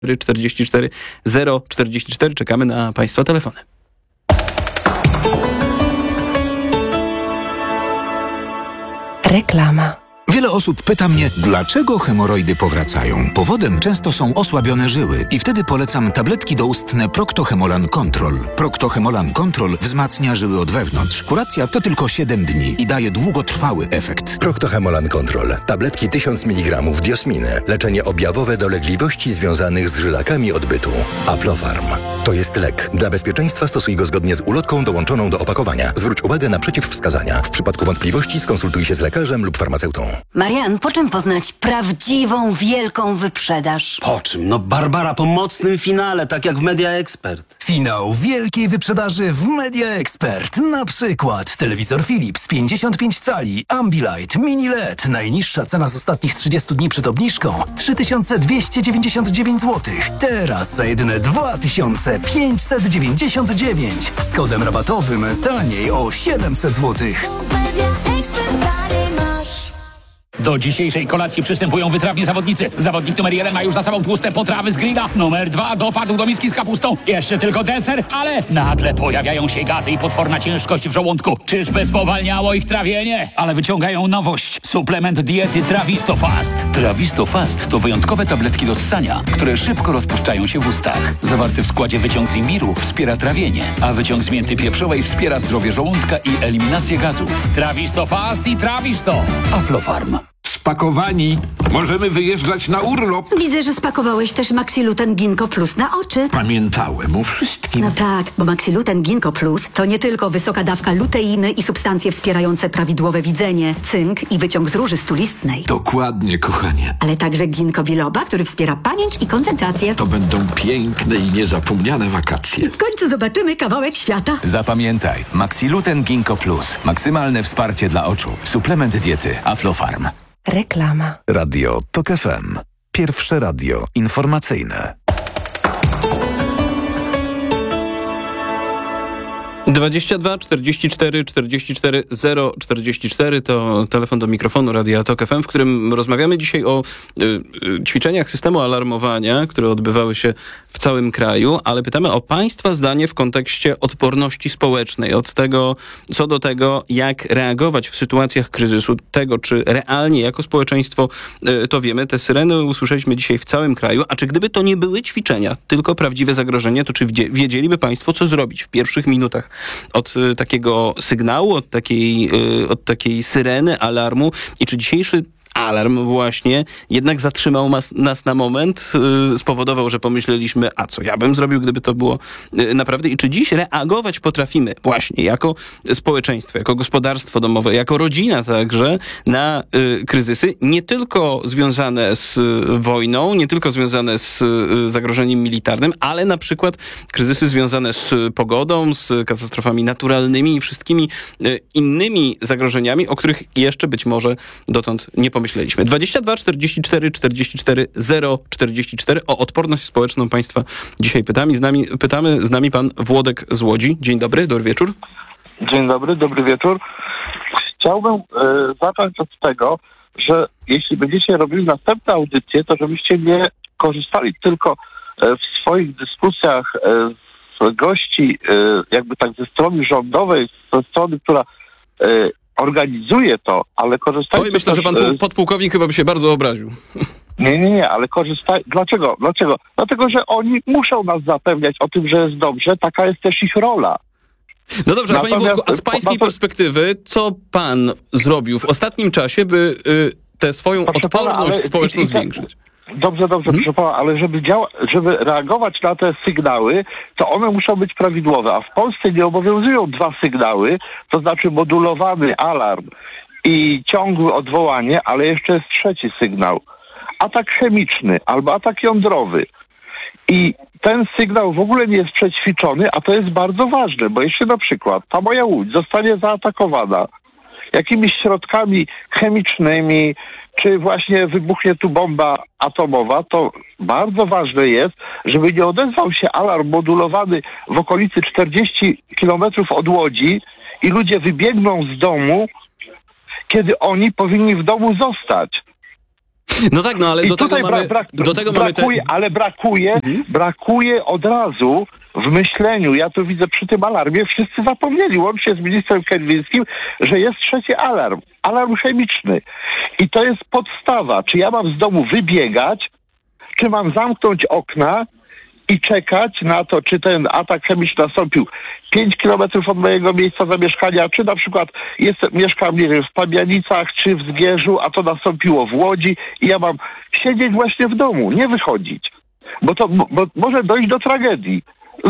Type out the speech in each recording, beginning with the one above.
44 044. Czekamy na Państwa telefony. Reklama. Wiele osób pyta mnie, dlaczego hemoroidy powracają. Powodem często są osłabione żyły i wtedy polecam tabletki doustne Procto-Hemolan Control. Procto-Hemolan Control wzmacnia żyły od wewnątrz. Kuracja to tylko 7 dni i daje długotrwały efekt. Procto-Hemolan Control. Tabletki 1000 mg diosminy. Leczenie objawowe dolegliwości związanych z żylakami odbytu. Aflofarm. To jest lek. Dla bezpieczeństwa stosuj go zgodnie z ulotką dołączoną do opakowania. Zwróć uwagę na przeciwwskazania. W przypadku wątpliwości skonsultuj się z lekarzem lub farmaceutą. Marian, po czym poznać prawdziwą, wielką wyprzedaż? Po czym? No Barbara po mocnym finale, tak jak w Media Expert. Finał wielkiej wyprzedaży w Media Expert. Na przykład telewizor Philips 55 cali, Ambilight, Mini LED. Najniższa cena z ostatnich 30 dni przed obniżką 3299 zł. Teraz za jedyne 2599. Z kodem rabatowym taniej o 700 zł. Do dzisiejszej kolacji przystępują wytrawni zawodnicy. Zawodnik numer 1 ma już za sobą tłuste potrawy z grilla. Numer 2 dopadł do miski z kapustą. Jeszcze tylko deser, ale nagle pojawiają się gazy i potworna ciężkość w żołądku. Czyżby spowalniało ich trawienie? Ale wyciągają nowość. Suplement diety Trawisto Fast. Trawisto Fast to wyjątkowe tabletki do ssania, które szybko rozpuszczają się w ustach. Zawarty w składzie wyciąg z imbiru wspiera trawienie, a wyciąg z mięty pieprzowej wspiera zdrowie żołądka i eliminację gazów. Trawisto Fast i Trawisto. Aflofarm. Spakowani. Możemy wyjeżdżać na urlop. Widzę, że spakowałeś też Maxiluten Ginkgo Plus na oczy. Pamiętałem o wszystkim. No tak, bo Maxiluten Ginkgo Plus to nie tylko wysoka dawka luteiny i substancje wspierające prawidłowe widzenie, cynk i wyciąg z róży stulistnej. Dokładnie, kochanie. Ale także ginkgo biloba, który wspiera pamięć i koncentrację. To będą piękne i niezapomniane wakacje. W końcu zobaczymy kawałek świata. Zapamiętaj, Maxiluten Ginkgo Plus. Maksymalne wsparcie dla oczu. Suplement diety Aflofarm. Reklama. Radio TOK FM. Pierwsze radio informacyjne. 22 44 44 044 to telefon do mikrofonu Radia TOK FM, w którym rozmawiamy dzisiaj o ćwiczeniach systemu alarmowania, które odbywały się w całym kraju, ale pytamy o Państwa zdanie w kontekście odporności społecznej, od tego, co do tego, jak reagować w sytuacjach kryzysu, tego, czy realnie jako społeczeństwo to wiemy. Te syreny usłyszeliśmy dzisiaj w całym kraju, a czy gdyby to nie były ćwiczenia, tylko prawdziwe zagrożenie, to czy wiedzieliby Państwo, co zrobić w pierwszych minutach od takiego sygnału, od takiej syreny, alarmu i czy dzisiejszy alarm właśnie jednak zatrzymał nas na moment, spowodował, że pomyśleliśmy, a co ja bym zrobił, gdyby to było naprawdę i czy dziś reagować potrafimy właśnie jako społeczeństwo, jako gospodarstwo domowe, jako rodzina także na kryzysy, nie tylko związane z wojną, nie tylko związane z zagrożeniem militarnym, ale na przykład kryzysy związane z pogodą, z katastrofami naturalnymi i wszystkimi innymi zagrożeniami, o których jeszcze być może dotąd nie pomyśleliśmy. 22 44 44 044 o odporność społeczną Państwa dzisiaj pytamy. Z nami pan Włodek z Łodzi. Dzień dobry wieczór. Dzień dobry, dobry wieczór. Chciałbym zacząć od tego, że jeśli będziecie robili następne audycje, to żebyście nie korzystali tylko w swoich dyskusjach z gości, jakby tak ze strony rządowej, ze strony, która organizuje to, ale korzystajcie... Oj, myślę, że pan podpułkownik chyba by się bardzo obraził. Nie, ale Dlaczego? Dlatego, że oni muszą nas zapewniać o tym, że jest dobrze, taka jest też ich rola. No dobrze, a panie Włodku, a z pańskiej perspektywy, co pan zrobił w ostatnim czasie, by tę swoją odporność społeczną zwiększyć? Dobrze, proszę pana, ale żeby reagować na te sygnały, to one muszą być prawidłowe, a w Polsce nie obowiązują dwa sygnały, to znaczy modulowany alarm i ciągłe odwołanie, ale jeszcze jest trzeci sygnał. Atak chemiczny albo atak jądrowy. I ten sygnał w ogóle nie jest przećwiczony, a to jest bardzo ważne, bo jeśli na przykład ta moja łódź zostanie zaatakowana jakimiś środkami chemicznymi, czy właśnie wybuchnie tu bomba atomowa, to bardzo ważne jest, żeby nie odezwał się alarm modulowany w okolicy 40 kilometrów od Łodzi i ludzie wybiegną z domu, kiedy oni powinni w domu zostać. No tak, no ale do tego mamy brakuje od razu w myśleniu. Ja tu widzę przy tym alarmie, wszyscy zapomnieli, łącznie z ministrem Kędzińskim, że jest trzeci alarm chemiczny. I to jest podstawa. Czy ja mam z domu wybiegać, czy mam zamknąć okna i czekać na to, czy ten atak chemiczny nastąpił 5 kilometrów od mojego miejsca zamieszkania, czy na przykład mieszkam, nie wiem, w Pabianicach, czy w Zgierzu, a to nastąpiło w Łodzi i ja mam siedzieć właśnie w domu, nie wychodzić. Bo może dojść do tragedii.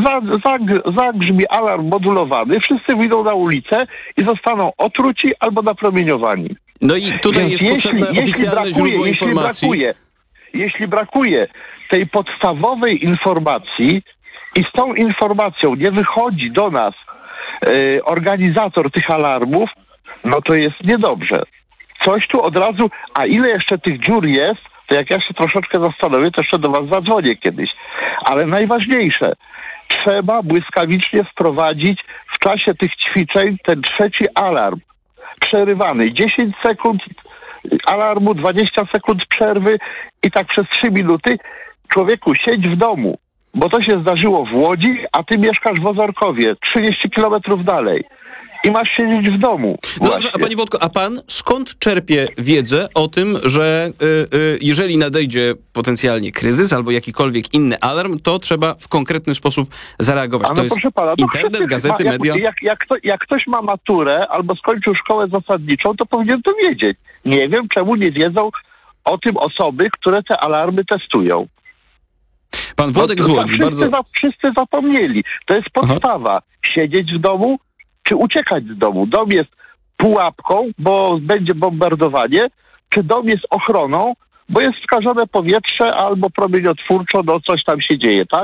Zagrzmi alarm modulowany, wszyscy wyjdą na ulicę i zostaną otruci albo napromieniowani. No i tutaj jest potrzebne oficjalne źródło informacji. Jeśli brakuje tej podstawowej informacji i z tą informacją nie wychodzi do nas organizator tych alarmów, no to jest niedobrze. Coś tu od razu, a ile jeszcze tych dziur jest, to jak ja się troszeczkę zastanowię, to jeszcze do was zadzwonię kiedyś. Ale najważniejsze, trzeba błyskawicznie wprowadzić w czasie tych ćwiczeń ten trzeci alarm. Przerywany. 10 sekund alarmu, 20 sekund przerwy i tak przez 3 minuty. Człowieku, siedź w domu, bo to się zdarzyło w Łodzi, a ty mieszkasz w Ozorkowie, 30 kilometrów dalej. I masz siedzieć w domu. No dobrze, a panie Włodko, a pan skąd czerpie wiedzę o tym, że jeżeli nadejdzie potencjalnie kryzys albo jakikolwiek inny alarm, to trzeba w konkretny sposób zareagować? No to jest proszę pana, internet, gazety, media? Jak ktoś ma maturę albo skończył szkołę zasadniczą, to powinien to wiedzieć. Nie wiem, czemu nie wiedzą o tym osoby, które te alarmy testują. Pan Włodek z Łodzi, wszyscy zapomnieli. To jest podstawa. Siedzieć w domu, czy uciekać z domu. Dom jest pułapką, bo będzie bombardowanie, czy dom jest ochroną, bo jest skażone powietrze albo promieniotwórczo, no coś tam się dzieje, tak?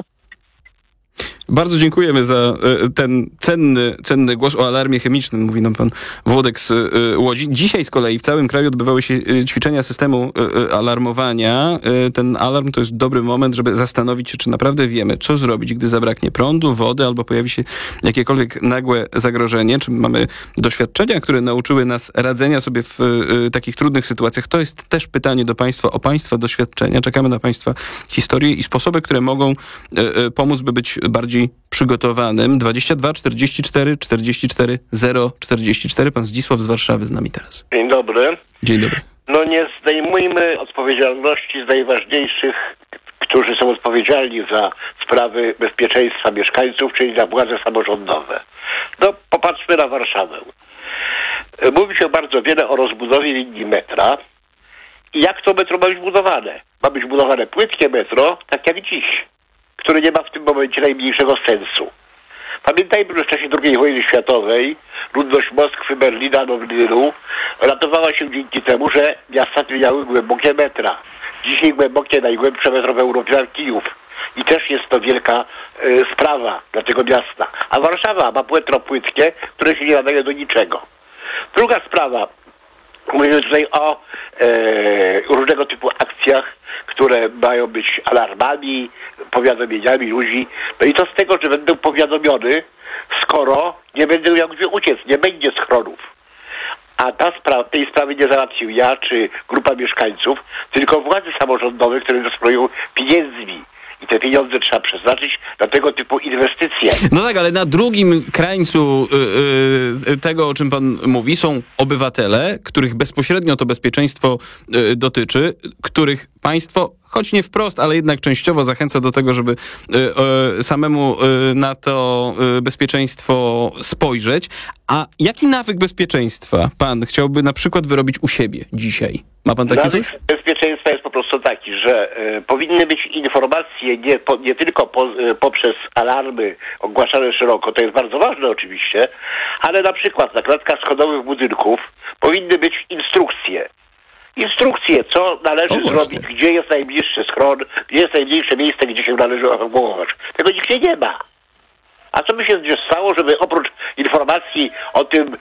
Bardzo dziękujemy za ten cenny głos o alarmie chemicznym, mówi nam pan Włodek z Łodzi. Dzisiaj z kolei w całym kraju odbywały się ćwiczenia systemu alarmowania. Ten alarm to jest dobry moment, żeby zastanowić się, czy naprawdę wiemy, co zrobić, gdy zabraknie prądu, wody albo pojawi się jakiekolwiek nagłe zagrożenie. Czy mamy doświadczenia, które nauczyły nas radzenia sobie w takich trudnych sytuacjach? To jest też pytanie do państwa o państwa doświadczenia. Czekamy na państwa historie i sposoby, które mogą pomóc, by być bardziej przygotowanym. 22 44 44 044. Pan Zdzisław z Warszawy z nami teraz. Dzień dobry. Dzień dobry. No nie zdejmujmy odpowiedzialności z najważniejszych, którzy są odpowiedzialni za sprawy bezpieczeństwa mieszkańców, czyli za władze samorządowe. No popatrzmy na Warszawę. Mówi się bardzo wiele o rozbudowie linii metra. I jak to metro ma być budowane? Ma być budowane płytkie metro, tak jak dziś, które nie ma w tym momencie najmniejszego sensu. Pamiętajmy, że w czasie II wojny światowej ludność Moskwy, Berlina, Londynu ratowała się dzięki temu, że miasta miały głębokie metra. Dzisiaj głębokie, najgłębsze metro w Europie Kijów. I też jest to wielka sprawa dla tego miasta. A Warszawa ma metro płytkie, które się nie nadaje do niczego. Druga sprawa. Mówimy tutaj o różnego typu akcjach, które mają być alarmami, powiadomieniami ludzi. No i to z tego, że będę powiadomiony, skoro nie będę miał gdzie uciec, nie będzie schronów. A tej sprawy nie załatwił ja czy grupa mieszkańców, tylko władze samorządowe, które dysponują pieniędzmi. I te pieniądze trzeba przeznaczyć na tego typu inwestycje. No tak, ale na drugim krańcu tego, o czym pan mówi, są obywatele, których bezpośrednio to bezpieczeństwo dotyczy, których państwo, choć nie wprost, ale jednak częściowo zachęca do tego, żeby samemu na to bezpieczeństwo spojrzeć. A jaki nawyk bezpieczeństwa pan chciałby na przykład wyrobić u siebie dzisiaj? Ma pan takie coś? Bezpieczeństwa jest po prostu taki, że powinny być informacje nie tylko poprzez alarmy ogłaszane szeroko, to jest bardzo ważne oczywiście, ale na przykład na klatkach schodowych budynków powinny być instrukcje. Instrukcje, co należy zrobić, gdzie jest najbliższy schron, gdzie jest najbliższe miejsce, gdzie się należy ewakuować. Tego nigdzie nie ma. A co by się stało, żeby oprócz informacji o tym,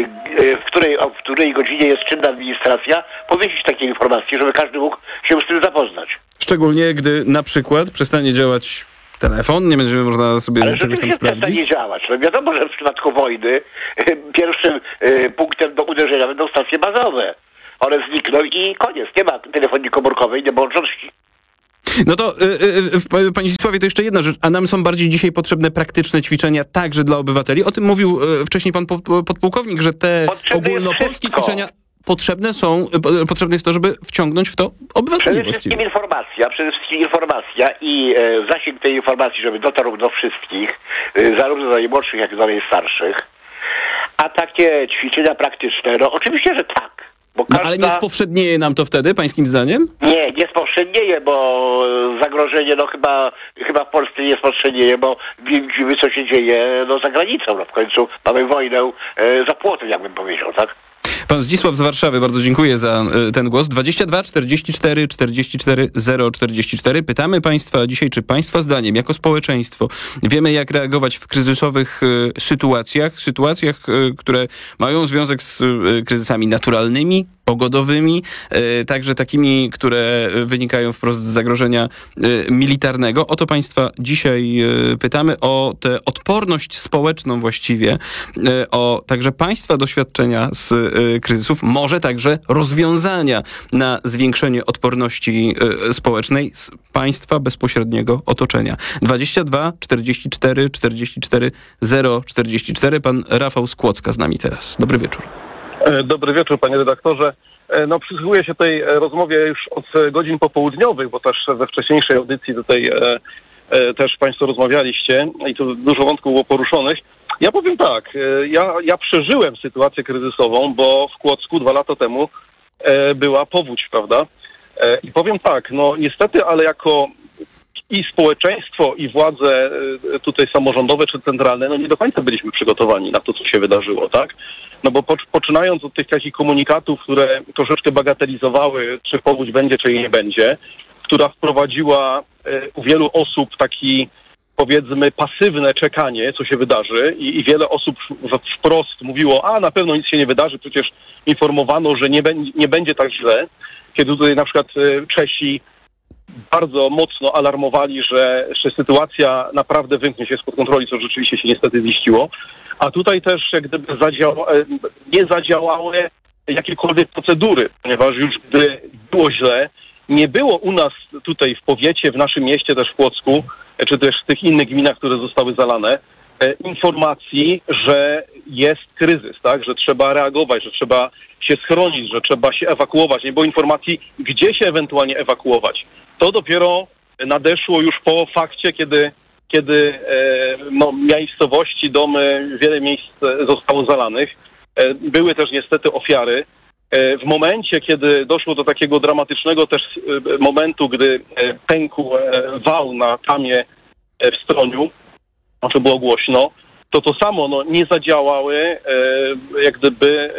w której godzinie jest czynna administracja, powiesić takie informacje, żeby każdy mógł się z tym zapoznać. Szczególnie, gdy na przykład przestanie działać telefon, nie będziemy można sobie czegoś tam sprawdzić. Ale przestanie działać. No wiadomo, że w przypadku wojny pierwszym punktem do uderzenia będą stacje bazowe. one znikną i koniec. Nie ma telefonii komórkowej, nie ma łączności. No to, panie Zdzisławie, to jeszcze jedna rzecz. A nam są bardziej dzisiaj potrzebne praktyczne ćwiczenia także dla obywateli. O tym mówił wcześniej pan podpułkownik, że te ogólnopolskie ćwiczenia potrzebne jest to, żeby wciągnąć w to obywateli właściwie. Przede wszystkim informacja i zasięg tej informacji, żeby dotarł do wszystkich, zarówno do najmłodszych, jak i do najstarszych. A takie ćwiczenia praktyczne, no oczywiście, że tak. Ale nie spowszednieje nam to wtedy, pańskim zdaniem? Nie spowszednieje, bo zagrożenie, chyba w Polsce nie spowszednieje, bo widzimy, co się dzieje za granicą. W końcu mamy wojnę za płotem, jakbym powiedział, tak? Pan Zdzisław z Warszawy, bardzo dziękuję za ten głos. 22 44 44 044. Pytamy państwa dzisiaj, czy państwa zdaniem, jako społeczeństwo, wiemy, jak reagować w kryzysowych sytuacjach, które mają związek z kryzysami naturalnymi, pogodowymi, także takimi, które wynikają wprost z zagrożenia militarnego. O to państwa dzisiaj pytamy, o tę odporność społeczną właściwie, o także państwa doświadczenia z kryzysów, może także rozwiązania na zwiększenie odporności społecznej z państwa bezpośredniego otoczenia. 22 44 44 044. Pan Rafał z Kłodzka z nami teraz. Dobry wieczór. Dobry wieczór, panie redaktorze. Przysłuchuję się tej rozmowie już od godzin popołudniowych, bo też we wcześniejszej audycji tutaj też państwo rozmawialiście i tu dużo wątków było poruszonych. Ja powiem tak, ja przeżyłem sytuację kryzysową, bo w Kłodzku 2 lata temu była powódź, prawda? I powiem tak, niestety, ale jako i społeczeństwo, i władze tutaj samorządowe czy centralne, nie do końca byliśmy przygotowani na to, co się wydarzyło, tak? Bo poczynając od tych takich komunikatów, które troszeczkę bagatelizowały, czy powódź będzie, czy jej nie będzie, która wprowadziła u wielu osób taki, powiedzmy, pasywne czekanie, co się wydarzy i wiele osób wprost mówiło, na pewno nic się nie wydarzy, przecież informowano, że nie będzie tak źle, kiedy tutaj na przykład Czesi bardzo mocno alarmowali, że sytuacja naprawdę wymknie się spod kontroli, co rzeczywiście się niestety ziściło. A tutaj też jak gdyby nie zadziałały jakiekolwiek procedury, ponieważ już gdy było źle, nie było u nas tutaj w powiecie, w naszym mieście, też w Kłodzku, czy też w tych innych gminach, które zostały zalane, informacji, że jest kryzys, tak, że trzeba reagować, że trzeba się schronić, że trzeba się ewakuować. Nie było informacji, gdzie się ewentualnie ewakuować. To dopiero nadeszło już po fakcie, kiedy miejscowości, domy, wiele miejsc zostało zalanych. Były też niestety ofiary. W momencie, kiedy doszło do takiego dramatycznego też momentu, gdy pękł wał na tamie w Stroniu, znaczy było głośno, to samo nie zadziałały jak gdyby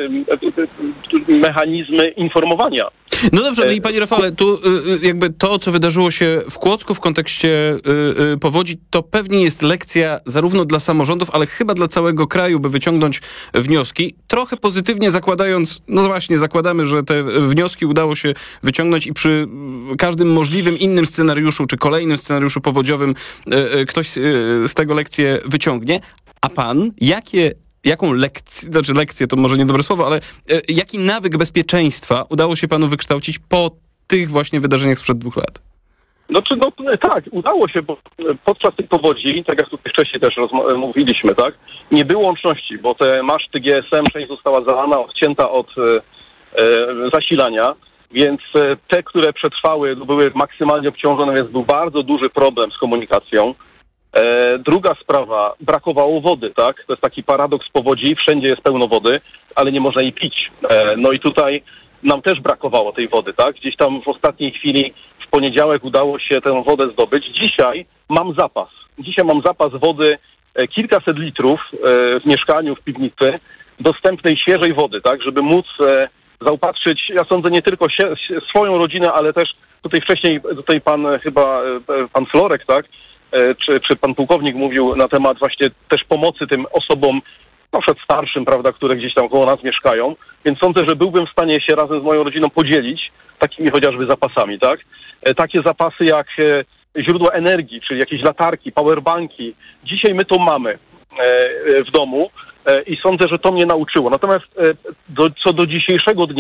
mechanizmy informowania. No dobrze, i panie Rafale, tu jakby to, co wydarzyło się w Kłodzku w kontekście powodzi, to pewnie jest lekcja zarówno dla samorządów, ale chyba dla całego kraju, by wyciągnąć wnioski. Trochę pozytywnie zakładając, zakładamy, że te wnioski udało się wyciągnąć i przy każdym możliwym innym scenariuszu, czy kolejnym scenariuszu powodziowym ktoś z tego lekcję wyciągnie. A pan, jaką lekcję, to może niedobre słowo, ale jaki nawyk bezpieczeństwa udało się panu wykształcić po tych właśnie wydarzeniach sprzed 2 lat? Tak, udało się, bo podczas tych powodzi, tak jak tutaj wcześniej też mówiliśmy, tak, nie było łączności, bo te maszty GSM, część została zalana, odcięta od zasilania, więc te, które przetrwały, były maksymalnie obciążone, więc był bardzo duży problem z komunikacją. Druga sprawa, brakowało wody, tak? To jest taki paradoks powodzi, wszędzie jest pełno wody, ale nie można jej pić. I tutaj nam też brakowało tej wody, tak? Gdzieś tam w ostatniej chwili, w poniedziałek udało się tę wodę zdobyć. Dzisiaj mam zapas wody, kilkaset litrów w mieszkaniu, w piwnicy, dostępnej świeżej wody, tak? Żeby móc zaopatrzyć, ja sądzę, nie tylko swoją rodzinę, ale też tutaj pan Florek, tak? Czy pan pułkownik mówił na temat właśnie też pomocy tym osobom, na przykład starszym, prawda, które gdzieś tam koło nas mieszkają, więc sądzę, że byłbym w stanie się razem z moją rodziną podzielić takimi chociażby zapasami, tak? Takie zapasy jak źródła energii, czyli jakieś latarki, powerbanki. Dzisiaj my to mamy w domu i sądzę, że to mnie nauczyło. Natomiast co do dzisiejszego dnia,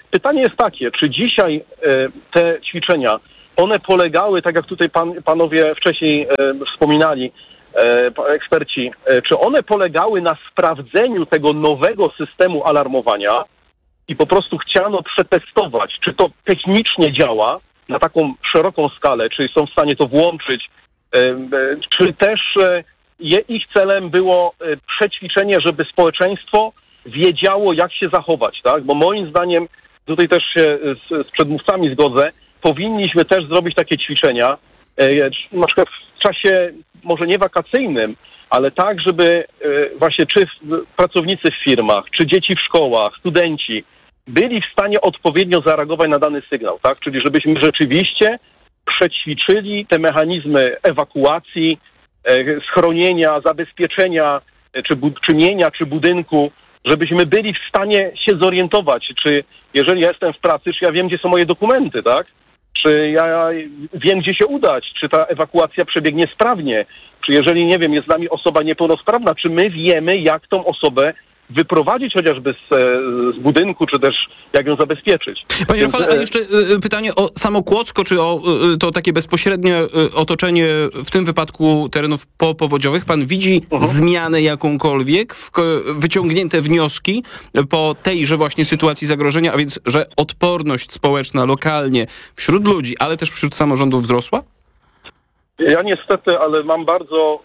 pytanie jest takie, czy dzisiaj te ćwiczenia, one polegały, tak jak tutaj panowie wcześniej wspominali, eksperci, czy one polegały na sprawdzeniu tego nowego systemu alarmowania i po prostu chciano przetestować, czy to technicznie działa na taką szeroką skalę, czy są w stanie to włączyć, czy też ich celem było przećwiczenie, żeby społeczeństwo wiedziało, jak się zachować, tak? Bo moim zdaniem, tutaj też się z przedmówcami zgodzę, powinniśmy też zrobić takie ćwiczenia, na przykład w czasie może nie wakacyjnym, ale tak, żeby właśnie czy pracownicy w firmach, czy dzieci w szkołach, studenci byli w stanie odpowiednio zareagować na dany sygnał, tak? Czyli żebyśmy rzeczywiście przećwiczyli te mechanizmy ewakuacji, schronienia, zabezpieczenia, czy mienia, czy budynku, żebyśmy byli w stanie się zorientować, czy jeżeli ja jestem w pracy, czy ja wiem, gdzie są moje dokumenty, tak? Czy ja wiem, gdzie się udać, czy ta ewakuacja przebiegnie sprawnie, czy jeżeli, nie wiem, jest z nami osoba niepełnosprawna, czy my wiemy, jak tą osobę wyprowadzić chociażby z budynku, czy też jak ją zabezpieczyć. Panie Rafale, a jeszcze pytanie o samo Kłodzko, czy o to takie bezpośrednie otoczenie, w tym wypadku terenów popowodziowych. Pan widzi zmianę jakąkolwiek, wyciągnięte wnioski po tejże właśnie sytuacji zagrożenia, a więc, że odporność społeczna lokalnie wśród ludzi, ale też wśród samorządów wzrosła? Ja niestety, ale mam bardzo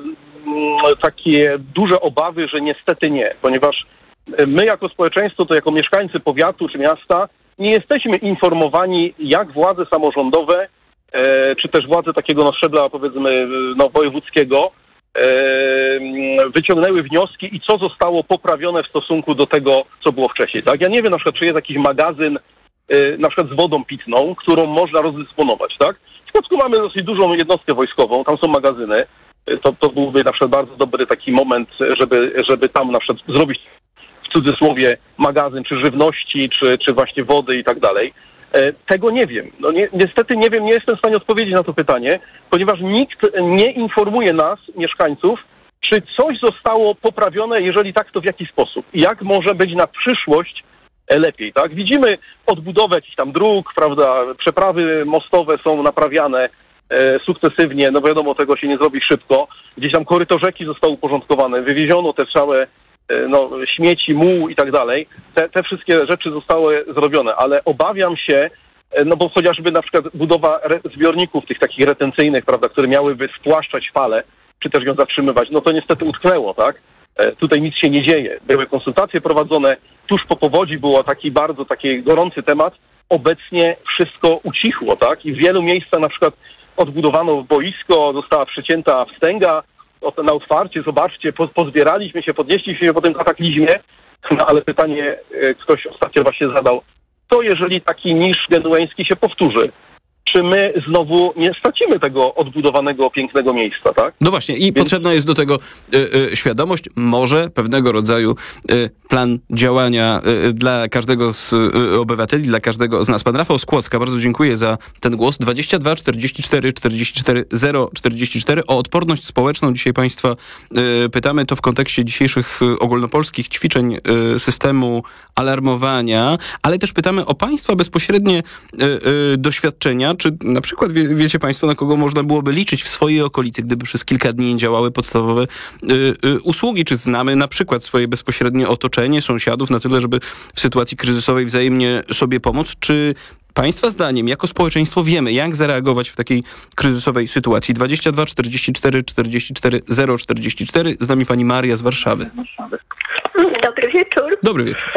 takie duże obawy, że niestety nie, ponieważ my jako społeczeństwo, to jako mieszkańcy powiatu czy miasta nie jesteśmy informowani, jak władze samorządowe, czy też władze takiego szczebla, powiedzmy, wojewódzkiego wyciągnęły wnioski i co zostało poprawione w stosunku do tego, co było wcześniej. Tak? Ja nie wiem na przykład, czy jest jakiś magazyn na przykład z wodą pitną, którą można rozdysponować, tak? W Kłodzku mamy dosyć dużą jednostkę wojskową, tam są magazyny. To byłby na przykład bardzo dobry taki moment, żeby tam na przykład zrobić w cudzysłowie magazyn, czy żywności, czy właśnie wody i tak dalej. Tego nie wiem. No niestety nie wiem, nie jestem w stanie odpowiedzieć na to pytanie, ponieważ nikt nie informuje nas, mieszkańców, czy coś zostało poprawione, jeżeli tak, to w jaki sposób. I jak może być na przyszłość lepiej, tak? Widzimy odbudowę jakichś tam dróg, prawda, przeprawy mostowe są naprawiane sukcesywnie, no wiadomo, tego się nie zrobi szybko. Gdzieś tam koryto rzeki zostały uporządkowane, wywieziono te całe śmieci, muł i tak dalej. Te wszystkie rzeczy zostały zrobione, ale obawiam się, no bo chociażby na przykład budowa zbiorników tych takich retencyjnych, prawda, które miałyby spłaszczać falę, czy też ją zatrzymywać, no to niestety utknęło, tak? Tutaj nic się nie dzieje. Były konsultacje prowadzone, tuż po powodzi było taki gorący temat. Obecnie wszystko ucichło, tak? I w wielu miejscach na przykład odbudowano boisko, została przecięta wstęga na otwarcie, zobaczcie, pozbieraliśmy się, podnieśliśmy się po tym kataklizmie, no ale pytanie ktoś ostatnio właśnie zadał, co jeżeli taki niż genueński się powtórzy? Czy my znowu nie stracimy tego odbudowanego, pięknego miejsca, tak? No właśnie, i potrzebna jest do tego świadomość, może pewnego rodzaju plan działania dla każdego z obywateli, dla każdego z nas. Pan Rafał z Kłodzka, bardzo dziękuję za ten głos. 22 44 44 044. O odporność społeczną dzisiaj Państwa pytamy. To w kontekście dzisiejszych ogólnopolskich ćwiczeń systemu alarmowania, ale też pytamy o Państwa bezpośrednie doświadczenia. Czy na przykład wiecie Państwo, na kogo można byłoby liczyć w swojej okolicy, gdyby przez kilka dni nie działały podstawowe usługi? Czy znamy na przykład swoje bezpośrednie otoczenie, sąsiadów na tyle, żeby w sytuacji kryzysowej wzajemnie sobie pomóc? Czy Państwa zdaniem, jako społeczeństwo wiemy, jak zareagować w takiej kryzysowej sytuacji? 22 44 44 044. Z nami pani Maria z Warszawy. Dobry wieczór. Dobry wieczór.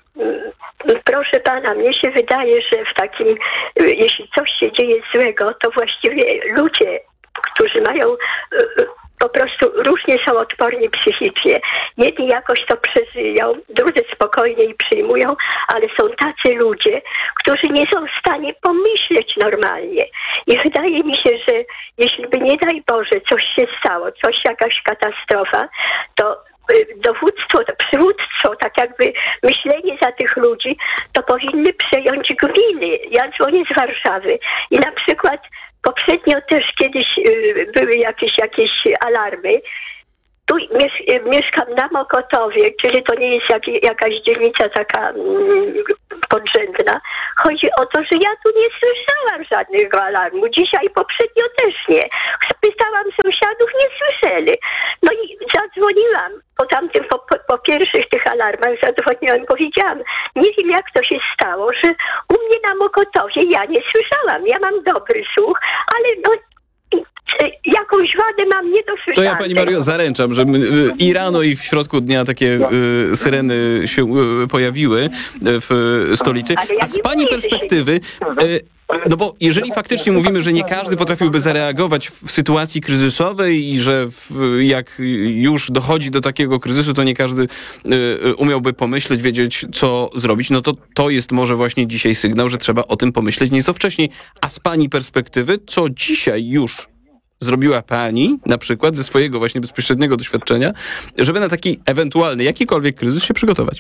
Proszę pana, mnie się wydaje, że w takim, jeśli coś się dzieje złego, to właściwie ludzie, którzy mają po prostu różnie są odporni psychicznie. Jedni jakoś to przeżyją, drudzy spokojniej przyjmują, ale są tacy ludzie, którzy nie są w stanie pomyśleć normalnie. I wydaje mi się, że jeśli by nie daj Boże coś się stało, jakaś katastrofa, to przywództwo, tak jakby myślenie za tych ludzi, to powinny przejąć gminy. Ja dzwonię z Warszawy i na przykład poprzednio też kiedyś były jakieś alarmy tu mieszkam na Mokotowie, czyli to nie jest jakaś dzielnica taka podrzędna. Chodzi o to, że ja tu nie słyszałam żadnego alarmu. Dzisiaj poprzednio też nie. Spytałam sąsiadów, nie słyszeli. No i zadzwoniłam po pierwszych tych alarmach, zadzwoniłam i powiedziałam, nie wiem jak to się stało, że u mnie na Mokotowie ja nie słyszałam. Ja mam dobry słuch, ale jakąś wadę mam niedosłyszalną. To ja, pani Mario, zaręczam, że i rano, i w środku dnia takie syreny się pojawiły w stolicy. A z pani perspektywy... No bo jeżeli faktycznie mówimy, że nie każdy potrafiłby zareagować w sytuacji kryzysowej i że jak już dochodzi do takiego kryzysu, to nie każdy umiałby pomyśleć, wiedzieć, co zrobić, no to jest może właśnie dzisiaj sygnał, że trzeba o tym pomyśleć nieco wcześniej. A z pani perspektywy, co dzisiaj już zrobiła pani, na przykład ze swojego właśnie bezpośredniego doświadczenia, żeby na taki ewentualny, jakikolwiek kryzys się przygotować?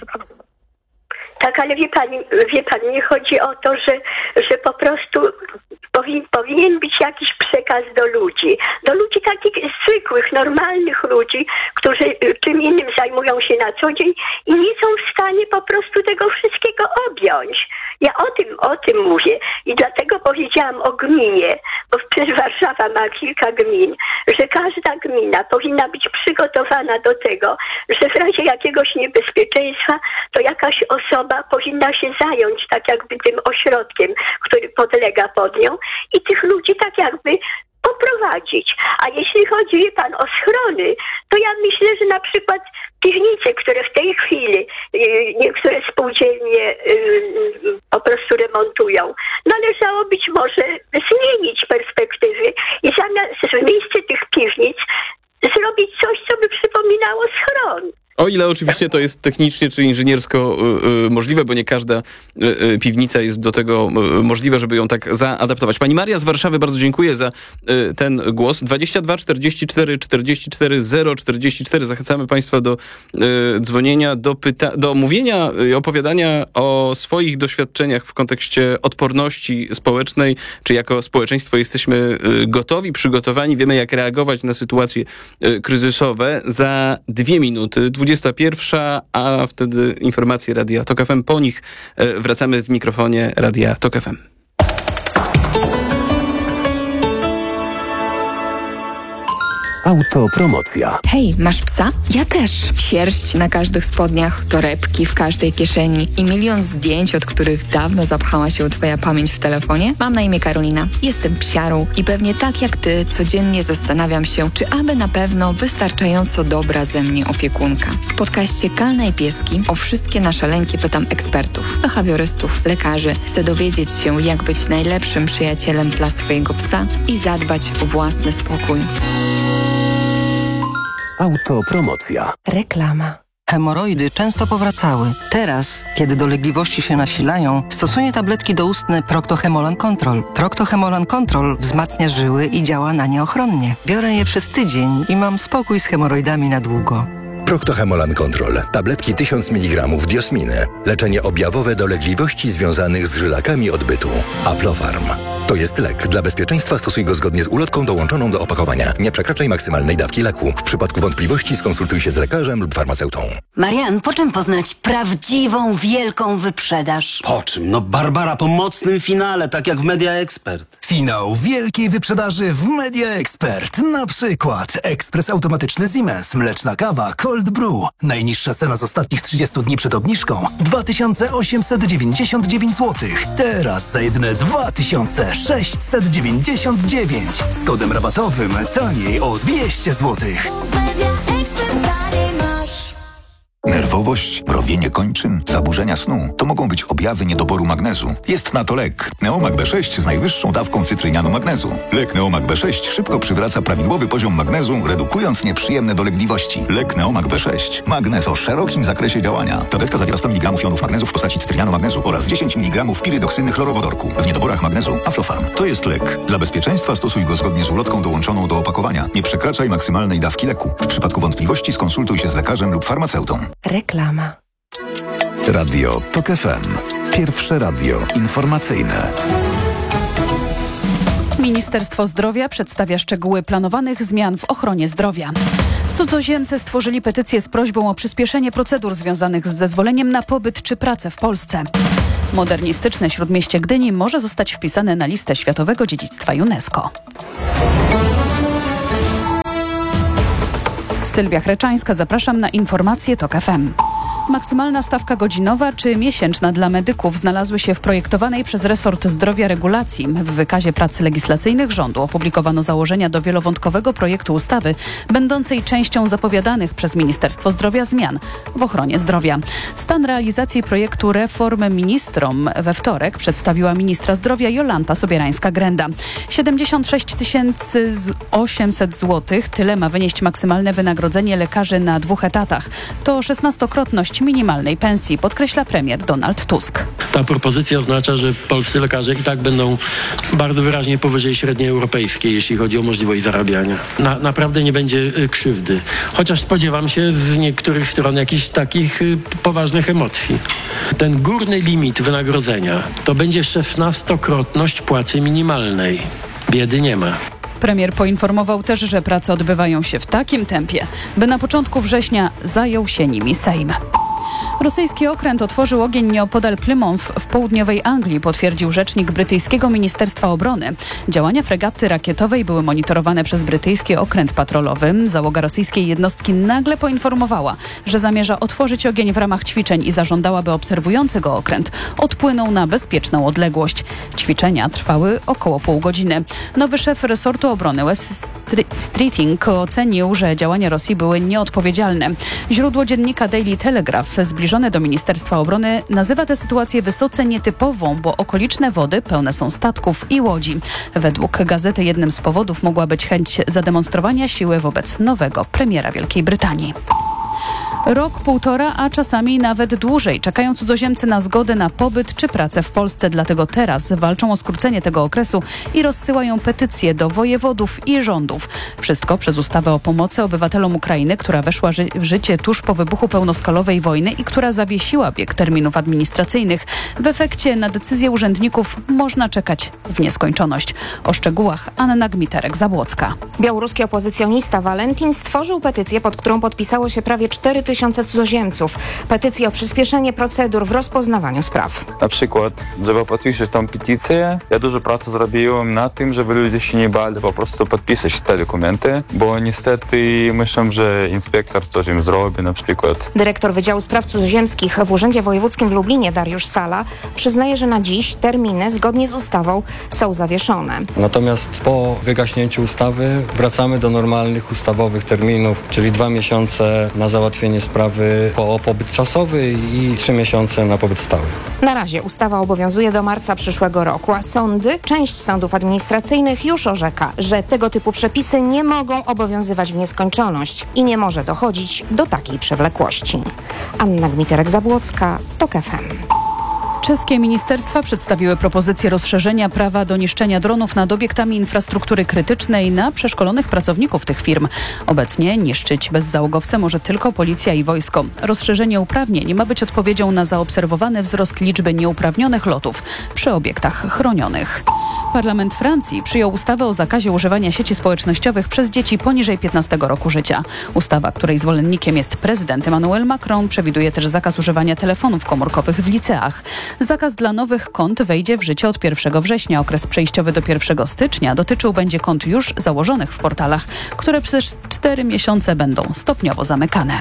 Tak, ale wie pani, nie chodzi o to, że po prostu powinien być jakiś przekaz do ludzi takich zwykłych, normalnych ludzi, którzy czym innym zajmują się na co dzień i nie są w stanie po prostu tego wszystkiego objąć. Ja o tym mówię i dlatego powiedziałam o gminie, bo przecież Warszawa ma kilka gmin, że każda gmina powinna być przygotowana do tego, że w razie jakiegoś niebezpieczeństwa to jakaś osoba powinna się zająć tak jakby tym ośrodkiem, który podlega pod nią i tych ludzi tak jakby poprowadzić. A jeśli chodzi, wie pan, o schrony, to ja myślę, że na przykład piwnice, które w tej chwili niektóre spółdzielnie po prostu remontują, należało być może zmienić perspektywy i zamiast w miejsce tych piwnic zrobić coś, co by przypominało schron. O ile oczywiście to jest technicznie czy inżyniersko możliwe, bo nie każda piwnica jest do tego możliwa, żeby ją tak zaadaptować. Pani Maria z Warszawy, bardzo dziękuję za ten głos. 22 44 44 044. Zachęcamy państwa do dzwonienia, do mówienia i opowiadania o swoich doświadczeniach w kontekście odporności społecznej, czy jako społeczeństwo jesteśmy gotowi, przygotowani, wiemy jak reagować na sytuacje kryzysowe. Za 2 minuty 21, a wtedy informacje Radia TOK FM. Po nich wracamy w mikrofonie Radia TOK FM. Autopromocja. Hej, masz psa? Ja też. Sierść na każdych spodniach, torebki w każdej kieszeni i milion zdjęć, od których dawno zapchała się twoja pamięć w telefonie? Mam na imię Karolina. Jestem psiarą i pewnie tak jak ty codziennie zastanawiam się, czy aby na pewno wystarczająco dobra ze mnie opiekunka. W podcaście Kalna i Pieski o wszystkie nasze lęki pytam ekspertów, behawiorystów, lekarzy. Chcę dowiedzieć się, jak być najlepszym przyjacielem dla swojego psa i zadbać o własny spokój. Autopromocja. Reklama. Hemoroidy często powracały. Teraz, kiedy dolegliwości się nasilają, stosuję tabletki doustne Procto-Hemolan Control. Procto-Hemolan Control wzmacnia żyły i działa na nie ochronnie. Biorę je przez tydzień i mam spokój z hemoroidami na długo. Procto-Hemolan Control. Tabletki 1000 mg diosminy. Leczenie objawowe dolegliwości związanych z żylakami odbytu. Aflofarm. To jest lek. Dla bezpieczeństwa stosuj go zgodnie z ulotką dołączoną do opakowania. Nie przekraczaj maksymalnej dawki leku. W przypadku wątpliwości skonsultuj się z lekarzem lub farmaceutą. Marian, po czym poznać prawdziwą, wielką wyprzedaż? Po czym? No Barbara, po mocnym finale, tak jak w Media Expert. Finał wielkiej wyprzedaży w Media Expert. Na przykład ekspres automatyczny Siemens, mleczna kawa Cold Brew. Najniższa cena z ostatnich 30 dni przed obniżką 2899 zł. Teraz za jedyne 2699. Z kodem rabatowym taniej o 200 zł. Nerwowość, mrowienie kończyn, zaburzenia snu to mogą być objawy niedoboru magnezu. Jest na to lek. Neomag B6 z najwyższą dawką cytrynianu magnezu. Lek Neomag B6 szybko przywraca prawidłowy poziom magnezu, redukując nieprzyjemne dolegliwości. Lek Neomag B6. Magnez o szerokim zakresie działania. Tabletka zawiera 100 mg jonów magnezu w postaci cytrynianu magnezu oraz 10 mg pirydoksyny chlorowodorku. W niedoborach magnezu Aflofarm. To jest lek. Dla bezpieczeństwa stosuj go zgodnie z ulotką dołączoną do opakowania. Nie przekraczaj maksymalnej dawki leku. W przypadku wątpliwości skonsultuj się z lekarzem lub farmaceutą. Reklama. Radio TOK FM. Pierwsze radio informacyjne. Ministerstwo Zdrowia przedstawia szczegóły planowanych zmian w ochronie zdrowia. Cudzoziemcy stworzyli petycję z prośbą o przyspieszenie procedur związanych z zezwoleniem na pobyt czy pracę w Polsce. Modernistyczne Śródmieście Gdyni może zostać wpisane na listę Światowego Dziedzictwa UNESCO. Sylwia Chreczańska, zapraszam na informacje TOK FM. Maksymalna stawka godzinowa czy miesięczna dla medyków znalazły się w projektowanej przez resort zdrowia regulacji. W wykazie prac legislacyjnych rządu opublikowano założenia do wielowątkowego projektu ustawy, będącej częścią zapowiadanych przez Ministerstwo Zdrowia zmian w ochronie zdrowia. Stan realizacji projektu reform ministrom we wtorek przedstawiła ministra zdrowia Jolanta Sobierańska-Grenda. 76 800 zł, tyle ma wynieść maksymalne wynagrodzenie lekarzy na 2 etatach. To 16-krotność minimalnej pensji, podkreśla premier Donald Tusk. Ta propozycja oznacza, że polscy lekarze i tak będą bardzo wyraźnie powyżej średniej europejskiej, jeśli chodzi o możliwość zarabiania. Naprawdę nie będzie krzywdy. Chociaż spodziewam się z niektórych stron jakichś takich poważnych emocji. Ten górny limit wynagrodzenia to będzie 16-krotność płacy minimalnej. Biedy nie ma. Premier poinformował też, że prace odbywają się w takim tempie, by na początku września zajął się nimi Sejm. Rosyjski okręt otworzył ogień nieopodal Plymouth w południowej Anglii, potwierdził rzecznik brytyjskiego Ministerstwa Obrony. Działania fregaty rakietowej były monitorowane przez brytyjski okręt patrolowy. Załoga rosyjskiej jednostki nagle poinformowała, że zamierza otworzyć ogień w ramach ćwiczeń i zażądała, by obserwujący go okręt odpłynął na bezpieczną odległość. Ćwiczenia trwały około pół godziny. Nowy szef resortu obrony Wes Streeting ocenił, że działania Rosji były nieodpowiedzialne. Źródło dziennika Daily Telegraph zbliżone do Ministerstwa Obrony nazywa tę sytuację wysoce nietypową, bo okoliczne wody pełne są statków i łodzi. Według gazety jednym z powodów mogła być chęć zademonstrowania siły wobec nowego premiera Wielkiej Brytanii. Rok, półtora, a czasami nawet dłużej czekają cudzoziemcy na zgodę na pobyt czy pracę w Polsce. Dlatego teraz walczą o skrócenie tego okresu i rozsyłają petycje do wojewodów i rządów. Wszystko przez ustawę o pomocy obywatelom Ukrainy, która weszła w życie tuż po wybuchu pełnoskalowej wojny i która zawiesiła bieg terminów administracyjnych. W efekcie na decyzję urzędników można czekać w nieskończoność. O szczegółach Anna Gmiterek-Zabłocka. Białoruski opozycjonista Walentin stworzył petycję, pod którą podpisało się prawie 4000 cudzoziemców. Petycję o przyspieszenie procedur w rozpoznawaniu spraw. Na przykład, żeby podpisać tą petycję, ja dużo pracy zrobiłem na tym, żeby ludzie się nie bali po prostu podpisać te dokumenty, bo niestety myślę, że inspektor coś im zrobi na przykład. Dyrektor Wydziału Spraw Cudzoziemskich w Urzędzie Wojewódzkim w Lublinie, Dariusz Sala, przyznaje, że na dziś terminy zgodnie z ustawą są zawieszone. Natomiast po wygaśnięciu ustawy wracamy do normalnych ustawowych terminów, czyli 2 miesiące na załatwienie sprawy o pobyt czasowy i 3 miesiące na pobyt stały. Na razie ustawa obowiązuje do marca przyszłego roku, a część sądów administracyjnych już orzeka, że tego typu przepisy nie mogą obowiązywać w nieskończoność i nie może dochodzić do takiej przewlekłości. Anna Gmiterek-Zabłocka, TOK FM. Czeskie ministerstwa przedstawiły propozycję rozszerzenia prawa do niszczenia dronów nad obiektami infrastruktury krytycznej na przeszkolonych pracowników tych firm. Obecnie niszczyć bezzałogowce może tylko policja i wojsko. Rozszerzenie uprawnień ma być odpowiedzią na zaobserwowany wzrost liczby nieuprawnionych lotów przy obiektach chronionych. Parlament Francji przyjął ustawę o zakazie używania sieci społecznościowych przez dzieci poniżej 15 roku życia. Ustawa, której zwolennikiem jest prezydent Emmanuel Macron, przewiduje też zakaz używania telefonów komórkowych w liceach. Zakaz dla nowych kont wejdzie w życie od 1 września. Okres przejściowy do 1 stycznia dotyczył będzie kont już założonych w portalach, które przez 4 miesiące będą stopniowo zamykane.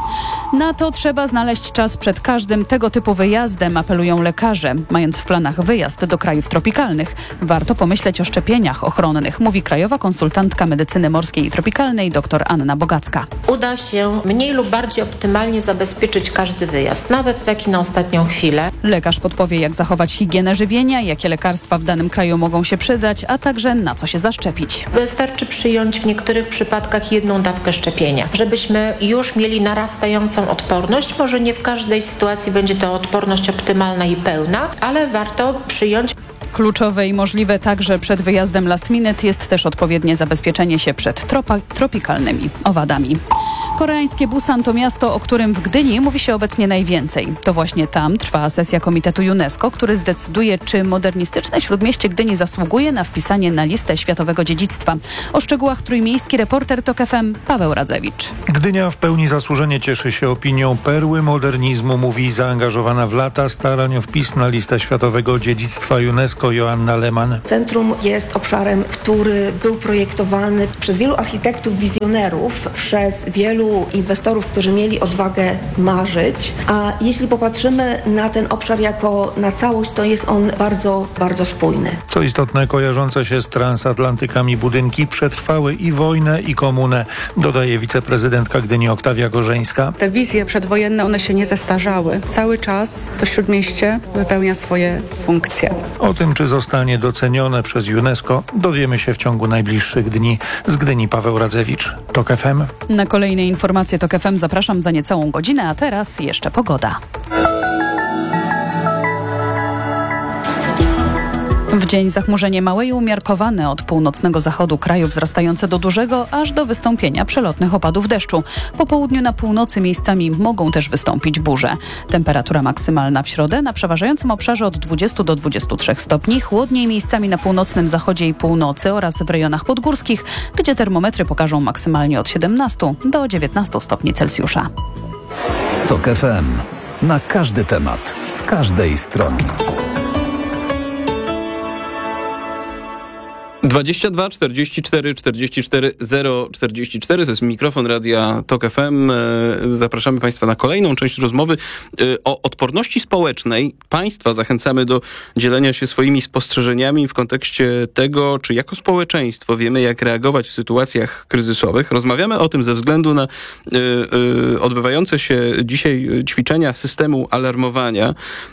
Na to trzeba znaleźć czas przed każdym tego typu wyjazdem, apelują lekarze. Mając w planach wyjazd do krajów tropikalnych, warto pomyśleć o szczepieniach ochronnych, mówi krajowa konsultantka medycyny morskiej i tropikalnej dr Anna Bogacka. Uda się mniej lub bardziej optymalnie zabezpieczyć każdy wyjazd, nawet taki na ostatnią chwilę. Lekarz podpowie, jak zachować higienę żywienia, jakie lekarstwa w danym kraju mogą się przydać, a także na co się zaszczepić. Wystarczy przyjąć w niektórych przypadkach 1 dawkę szczepienia, żebyśmy już mieli narastającą odporność. Może nie w każdej sytuacji będzie to odporność optymalna i pełna, ale warto przyjąć. Kluczowe i możliwe także przed wyjazdem last minute jest też odpowiednie zabezpieczenie się przed tropikalnymi owadami. Koreańskie Busan to miasto, o którym w Gdyni mówi się obecnie najwięcej. To właśnie tam trwa sesja Komitetu UNESCO, który zdecyduje, czy modernistyczne śródmieście Gdyni zasługuje na wpisanie na listę światowego dziedzictwa. O szczegółach trójmiejski reporter TOK FM Paweł Radzewicz. Gdynia w pełni zasłużenie cieszy się opinią perły modernizmu, mówi zaangażowana w lata starań o wpis na listę światowego dziedzictwa UNESCO Joanna Lehmann. Centrum jest obszarem, który był projektowany przez wielu architektów, wizjonerów, przez wielu inwestorów, którzy mieli odwagę marzyć. A jeśli popatrzymy na ten obszar jako na całość, to jest on bardzo, bardzo spójny. Co istotne, kojarzące się z transatlantykami budynki przetrwały i wojnę, i komunę, dodaje wiceprezydentka Gdyni Oktawia Gorzeńska. Te wizje przedwojenne, one się nie zestarzały. Cały czas to śródmieście wypełnia swoje funkcje. O tym, czy zostanie docenione przez UNESCO, dowiemy się w ciągu najbliższych dni. Z Gdyni Paweł Radzewicz, TOK FM. Na kolejne informacje TOK FM zapraszam za niecałą godzinę, a teraz jeszcze pogoda. W dzień zachmurzenie małe i umiarkowane od północnego zachodu kraju, wzrastające do dużego, aż do wystąpienia przelotnych opadów deszczu. Po południu na północy miejscami mogą też wystąpić burze. Temperatura maksymalna w środę na przeważającym obszarze od 20 do 23 stopni, chłodniej miejscami na północnym zachodzie i północy oraz w rejonach podgórskich, gdzie termometry pokażą maksymalnie od 17 do 19 stopni Celsjusza. TOK FM. Na każdy temat, z każdej strony. 22 44 44 044 to jest mikrofon Radia TOK FM. Zapraszamy Państwa na kolejną część rozmowy o odporności społecznej. Państwa zachęcamy do dzielenia się swoimi spostrzeżeniami w kontekście tego, czy jako społeczeństwo wiemy, jak reagować w sytuacjach kryzysowych. Rozmawiamy o tym ze względu na odbywające się dzisiaj ćwiczenia systemu alarmowania.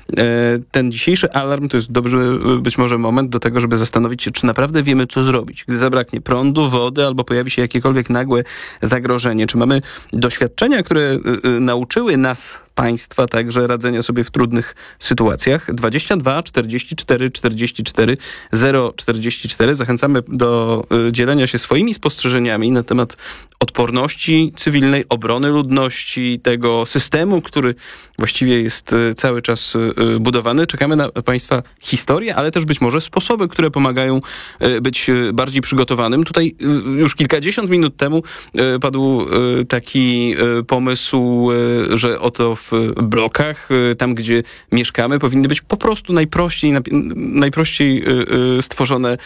Ten dzisiejszy alarm to jest dobry być może moment do tego, żeby zastanowić się, czy naprawdę wiemy, co zrobić, gdy zabraknie prądu, wody albo pojawi się jakiekolwiek nagłe zagrożenie. Czy mamy doświadczenia, które nauczyły nas, państwa, także radzenia sobie w trudnych sytuacjach? 22 44 44 044. Zachęcamy do dzielenia się swoimi spostrzeżeniami na temat odporności cywilnej, obrony ludności, tego systemu, który właściwie jest cały czas budowany. Czekamy na Państwa historie, ale też być może sposoby, które pomagają być bardziej przygotowanym. Tutaj już kilkadziesiąt minut temu padł taki pomysł, że oto w blokach, tam gdzie mieszkamy, powinny być po prostu najprościej stworzone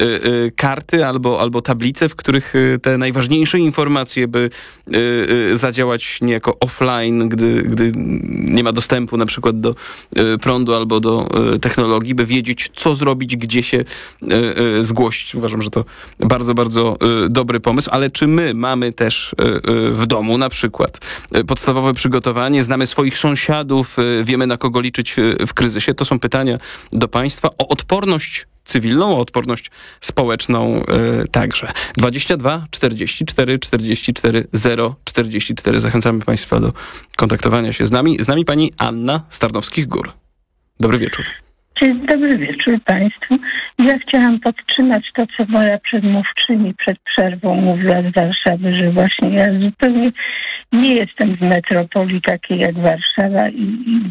karty albo tablice, w których te najważniejsze informacje by zadziałać niejako offline, gdy nie ma dostępu na przykład do prądu albo do technologii, by wiedzieć, co zrobić, gdzie się zgłosić. Uważam, że to bardzo, bardzo dobry pomysł, ale czy my mamy też w domu na przykład podstawowe przygotowanie, znamy swoich sąsiadów, wiemy, na kogo liczyć w kryzysie? To są pytania do Państwa o odporność cywilną, o odporność społeczną także. 22 44 44 044. Zachęcamy Państwa do kontaktowania się z nami. Z nami pani Anna z Tarnowskich Gór. Dobry wieczór. Dzień dobry wieczór Państwu. Ja chciałam podtrzymać to, co moja przedmówczyni przed przerwą mówiła z Warszawy, że właśnie ja zupełnie nie jestem z metropolii takiej jak Warszawa i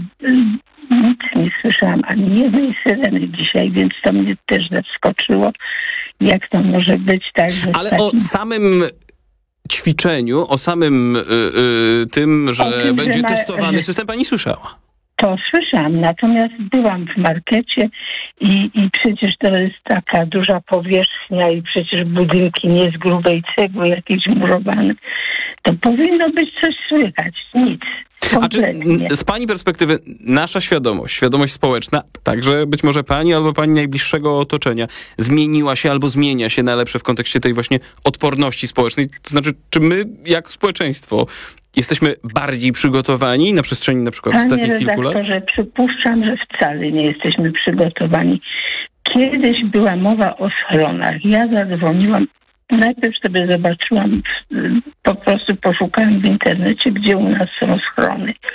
nic nie słyszałam, ani jednej syreny dzisiaj, więc to mnie też zaskoczyło, jak to może być tak, że... Ale o samym ćwiczeniu, o samym tym, że będzie testowany system, pani słyszała? To słyszałam, natomiast byłam w markecie i przecież to jest taka duża powierzchnia i przecież budynki nie z grubej cegły, jakieś murowane. To powinno być coś słychać. Nic. A czy z pani perspektywy nasza świadomość społeczna, także być może pani albo pani najbliższego otoczenia, zmieniła się albo zmienia się na lepsze w kontekście tej właśnie odporności społecznej? To znaczy, czy my jako społeczeństwo jesteśmy bardziej przygotowani na przestrzeni na przykład ostatnich kilku lat? Panie redaktorze, przypuszczam, że wcale nie jesteśmy przygotowani. Kiedyś była mowa o schronach. Ja zadzwoniłam, najpierw sobie zobaczyłam, po prostu poszukałam w internecie, gdzie u nas są schrony.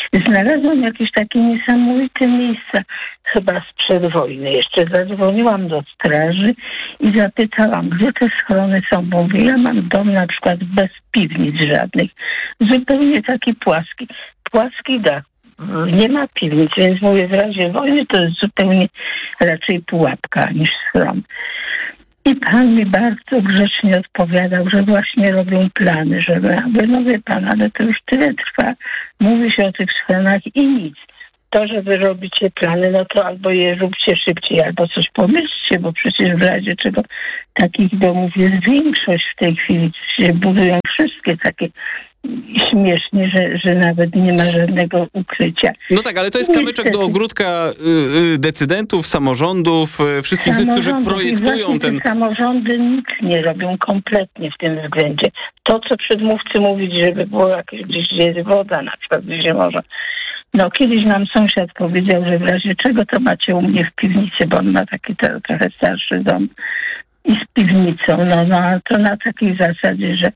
Znalazłam jakieś takie niesamowite miejsca, chyba sprzed wojny. Jeszcze zadzwoniłam do straży i zapytałam, gdzie te schrony są, bo mówię, ja mam dom na przykład bez piwnic żadnych, zupełnie taki płaski dach. Nie ma piwnic, więc mówię, w razie wojny to jest zupełnie raczej pułapka niż schron. I pan mi bardzo grzecznie odpowiadał, że właśnie robią plany, żeby, ja mówię, no wie pan, ale to już tyle trwa. Mówi się o tych schronach i nic. To, że wy robicie plany, no to albo je róbcie szybciej, albo coś pomyślcie, bo przecież w razie czego takich domów jest większość w tej chwili, się budują wszystkie takie śmiesznie, że nawet nie ma żadnego ukrycia. No tak, ale to jest kamyczek do ogródka decydentów, samorządów, wszystkich tych, którzy projektują ten... Samorządy nic nie robią kompletnie w tym względzie. To, co przedmówcy mówić, żeby było jakieś, gdzieś jest woda, na przykład gdzie może. No kiedyś nam sąsiad powiedział, że w razie czego to macie u mnie w piwnicy, bo on ma taki trochę starszy dom i z piwnicą. No to na takiej zasadzie, że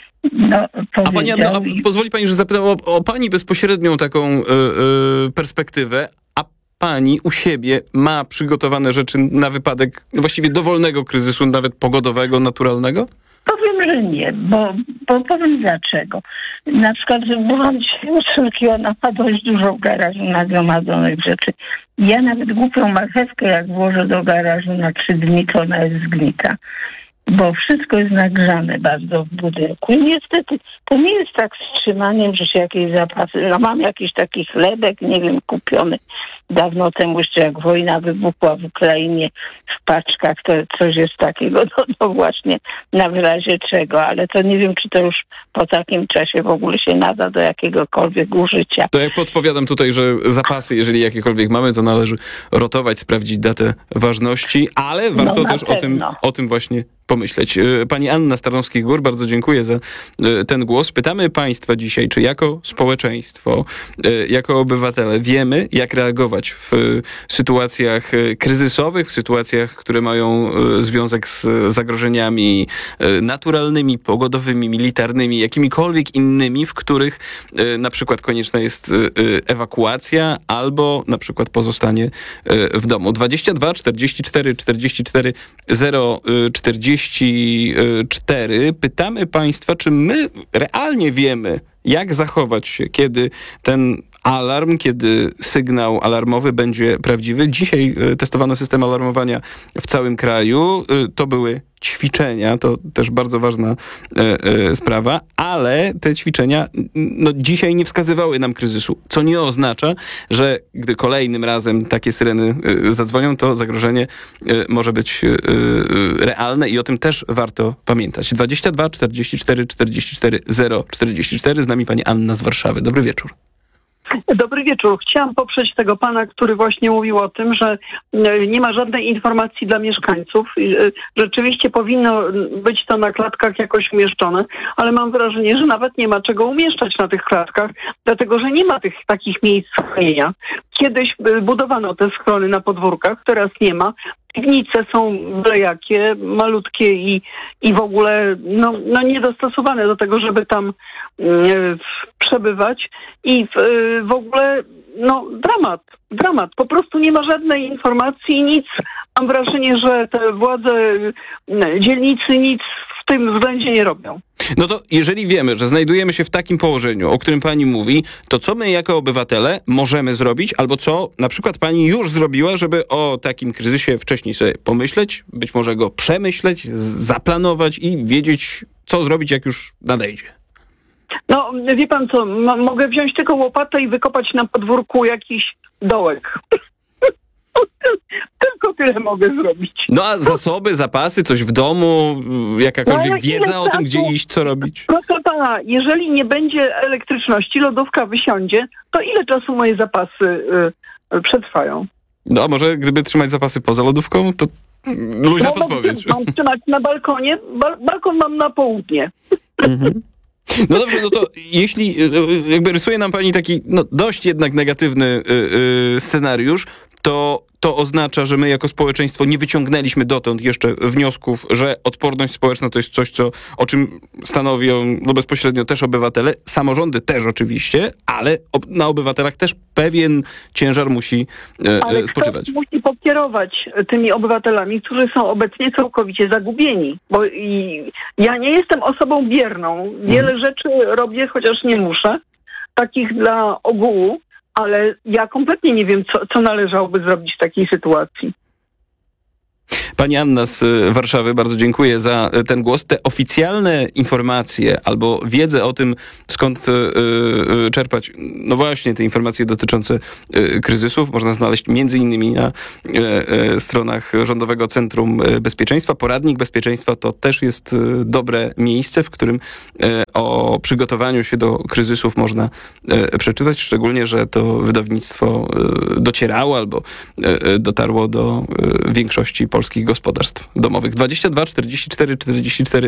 A pani Anno, pozwoli pani, że zapytam o pani bezpośrednią taką perspektywę, a pani u siebie ma przygotowane rzeczy na wypadek właściwie dowolnego kryzysu, nawet pogodowego, naturalnego? Powiem, że nie, bo powiem dlaczego. Na przykład byłam dzisiaj u córki, ona ma dość dużo w garażu nagromadzonych rzeczy. Ja nawet głupią marchewkę, jak włożę do garażu na 3 dni, to ona jest zgnita. Bo wszystko jest nagrzane bardzo w budynku. I niestety to nie jest tak z trzymaniem, że się jakieś zapasy... No mam jakiś taki chlebek, nie wiem, kupiony dawno temu, jeszcze jak wojna wybuchła w Ukrainie w paczkach, to coś jest takiego, no właśnie na w razie czego, ale to nie wiem, czy to już po takim czasie w ogóle się nada do jakiegokolwiek użycia. To jak podpowiadam tutaj, że zapasy, jeżeli jakiekolwiek mamy, to należy rotować, sprawdzić datę ważności, ale warto też o tym właśnie pomyśleć. Pani Anna z Tarnowskich Gór, bardzo dziękuję za ten głos. Pytamy państwa dzisiaj, czy jako społeczeństwo, jako obywatele wiemy, jak reagować w sytuacjach kryzysowych, w sytuacjach, które mają związek z zagrożeniami naturalnymi, pogodowymi, militarnymi, jakimikolwiek innymi, w których na przykład konieczna jest ewakuacja albo na przykład pozostanie w domu. 22 44 44 044. Pytamy państwa, czy my realnie wiemy, jak zachować się, kiedy ten alarm, kiedy sygnał alarmowy będzie prawdziwy. Dzisiaj testowano system alarmowania w całym kraju. To były ćwiczenia, to też bardzo ważna sprawa, ale te ćwiczenia dzisiaj nie wskazywały nam kryzysu, co nie oznacza, że gdy kolejnym razem takie syreny zadzwonią, to zagrożenie może być realne i o tym też warto pamiętać. 22 44 44 044. Z nami pani Anna z Warszawy. Dobry wieczór. Dobry wieczór. Chciałam poprzeć tego pana, który właśnie mówił o tym, że nie ma żadnej informacji dla mieszkańców. Rzeczywiście powinno być to na klatkach jakoś umieszczone, ale mam wrażenie, że nawet nie ma czego umieszczać na tych klatkach, dlatego że nie ma tych takich miejsc schronienia. Kiedyś budowano te schrony na podwórkach, teraz nie ma. Piwnice są byle malutkie i w ogóle niedostosowane do tego, żeby tam przebywać. I w ogóle dramat. Po prostu nie ma żadnej informacji, nic. Mam wrażenie, że te władze, dzielnicy nic w tym względzie nie robią. No to jeżeli wiemy, że znajdujemy się w takim położeniu, o którym pani mówi, to co my jako obywatele możemy zrobić, albo co na przykład pani już zrobiła, żeby o takim kryzysie wcześniej sobie pomyśleć, być może go przemyśleć, zaplanować i wiedzieć, co zrobić, jak już nadejdzie? No, wie pan co, mogę wziąć tylko łopatę i wykopać na podwórku jakiś dołek. Tylko tyle mogę zrobić. No a zasoby, zapasy, coś w domu, jakakolwiek wiedza o tym, gdzie iść, co robić? Proszę pana, jeżeli nie będzie elektryczności, lodówka wysiądzie, to ile czasu moje zapasy przetrwają? No a może gdyby trzymać zapasy poza lodówką, to luźna podpowiedź. Mam trzymać na balkonie, balkon mam na południe. Mhm. No dobrze, no to jeśli jakby rysuje nam pani taki dość jednak negatywny scenariusz, to oznacza, że my jako społeczeństwo nie wyciągnęliśmy dotąd jeszcze wniosków, że odporność społeczna to jest coś, o czym stanowią bezpośrednio też obywatele, samorządy też oczywiście, ale na obywatelach też pewien ciężar musi spoczywać. Ktoś musi pokierować tymi obywatelami, którzy są obecnie całkowicie zagubieni. Bo ja nie jestem osobą bierną. Wiele rzeczy robię, chociaż nie muszę. Takich dla ogółu. Ale ja kompletnie nie wiem, co należałoby zrobić w takiej sytuacji. Pani Anna z Warszawy, bardzo dziękuję za ten głos. Te oficjalne informacje albo wiedzę o tym, skąd czerpać, no właśnie, te informacje dotyczące kryzysów, można znaleźć między innymi na stronach Rządowego Centrum Bezpieczeństwa. Poradnik Bezpieczeństwa to też jest dobre miejsce, w którym o przygotowaniu się do kryzysów można przeczytać, szczególnie, że to wydawnictwo docierało albo dotarło do większości polskich gospodarstw domowych. 22 44 44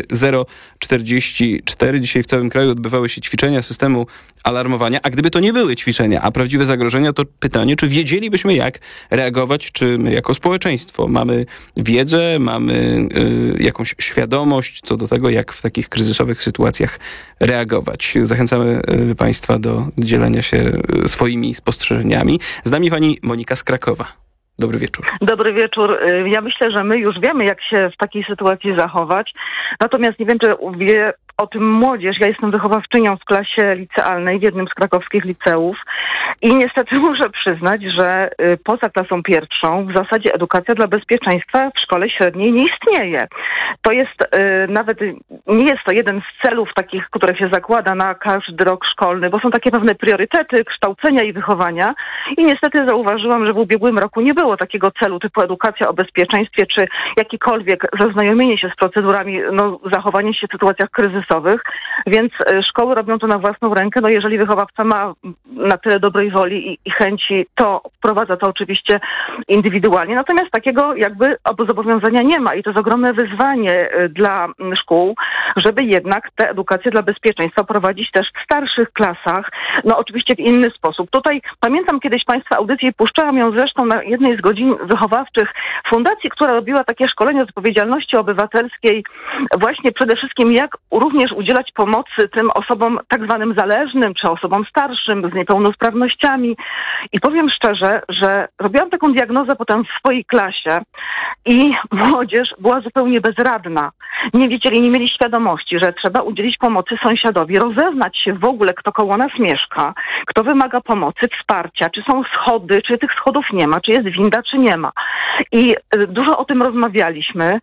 044. Dzisiaj w całym kraju odbywały się ćwiczenia systemu alarmowania, a gdyby to nie były ćwiczenia, a prawdziwe zagrożenia, to pytanie, czy wiedzielibyśmy, jak reagować, czy my jako społeczeństwo mamy wiedzę, mamy jakąś świadomość co do tego, jak w takich kryzysowych sytuacjach reagować. Zachęcamy Państwa do dzielenia się swoimi spostrzeżeniami. Z nami pani Monika z Krakowa. Dobry wieczór. Dobry wieczór. Ja myślę, że my już wiemy, jak się w takiej sytuacji zachować. Natomiast nie wiem, czy wie o tym młodzież. Ja jestem wychowawczynią w klasie licealnej w jednym z krakowskich liceów i niestety muszę przyznać, że poza klasą pierwszą w zasadzie edukacja dla bezpieczeństwa w szkole średniej nie istnieje. To jest nawet, nie jest to jeden z celów takich, które się zakłada na każdy rok szkolny, bo są takie pewne priorytety kształcenia i wychowania i niestety zauważyłam, że w ubiegłym roku nie było takiego celu typu edukacja o bezpieczeństwie, czy jakikolwiek zaznajomienie się z procedurami, zachowanie się w sytuacjach kryzysowych, więc szkoły robią to na własną rękę. No jeżeli wychowawca ma na tyle dobrej woli i chęci, to wprowadza to oczywiście indywidualnie. Natomiast takiego jakby zobowiązania nie ma i to jest ogromne wyzwanie dla szkół, żeby jednak tę edukację dla bezpieczeństwa prowadzić też w starszych klasach, oczywiście w inny sposób. Tutaj pamiętam kiedyś Państwa audycję, puszczałam ją zresztą na jednej z godzin wychowawczych fundacji, która robiła takie szkolenie z odpowiedzialności obywatelskiej, właśnie przede wszystkim jak również udzielać pomocy tym osobom tak zwanym zależnym, czy osobom starszym z niepełnosprawnościami. I powiem szczerze, że robiłam taką diagnozę potem w swojej klasie i młodzież była zupełnie bezradna. Nie wiedzieli, nie mieli świadomości, że trzeba udzielić pomocy sąsiadowi, rozeznać się w ogóle, kto koło nas mieszka, kto wymaga pomocy, wsparcia, czy są schody, czy tych schodów nie ma, czy jest winda, czy nie ma. I dużo o tym rozmawialiśmy.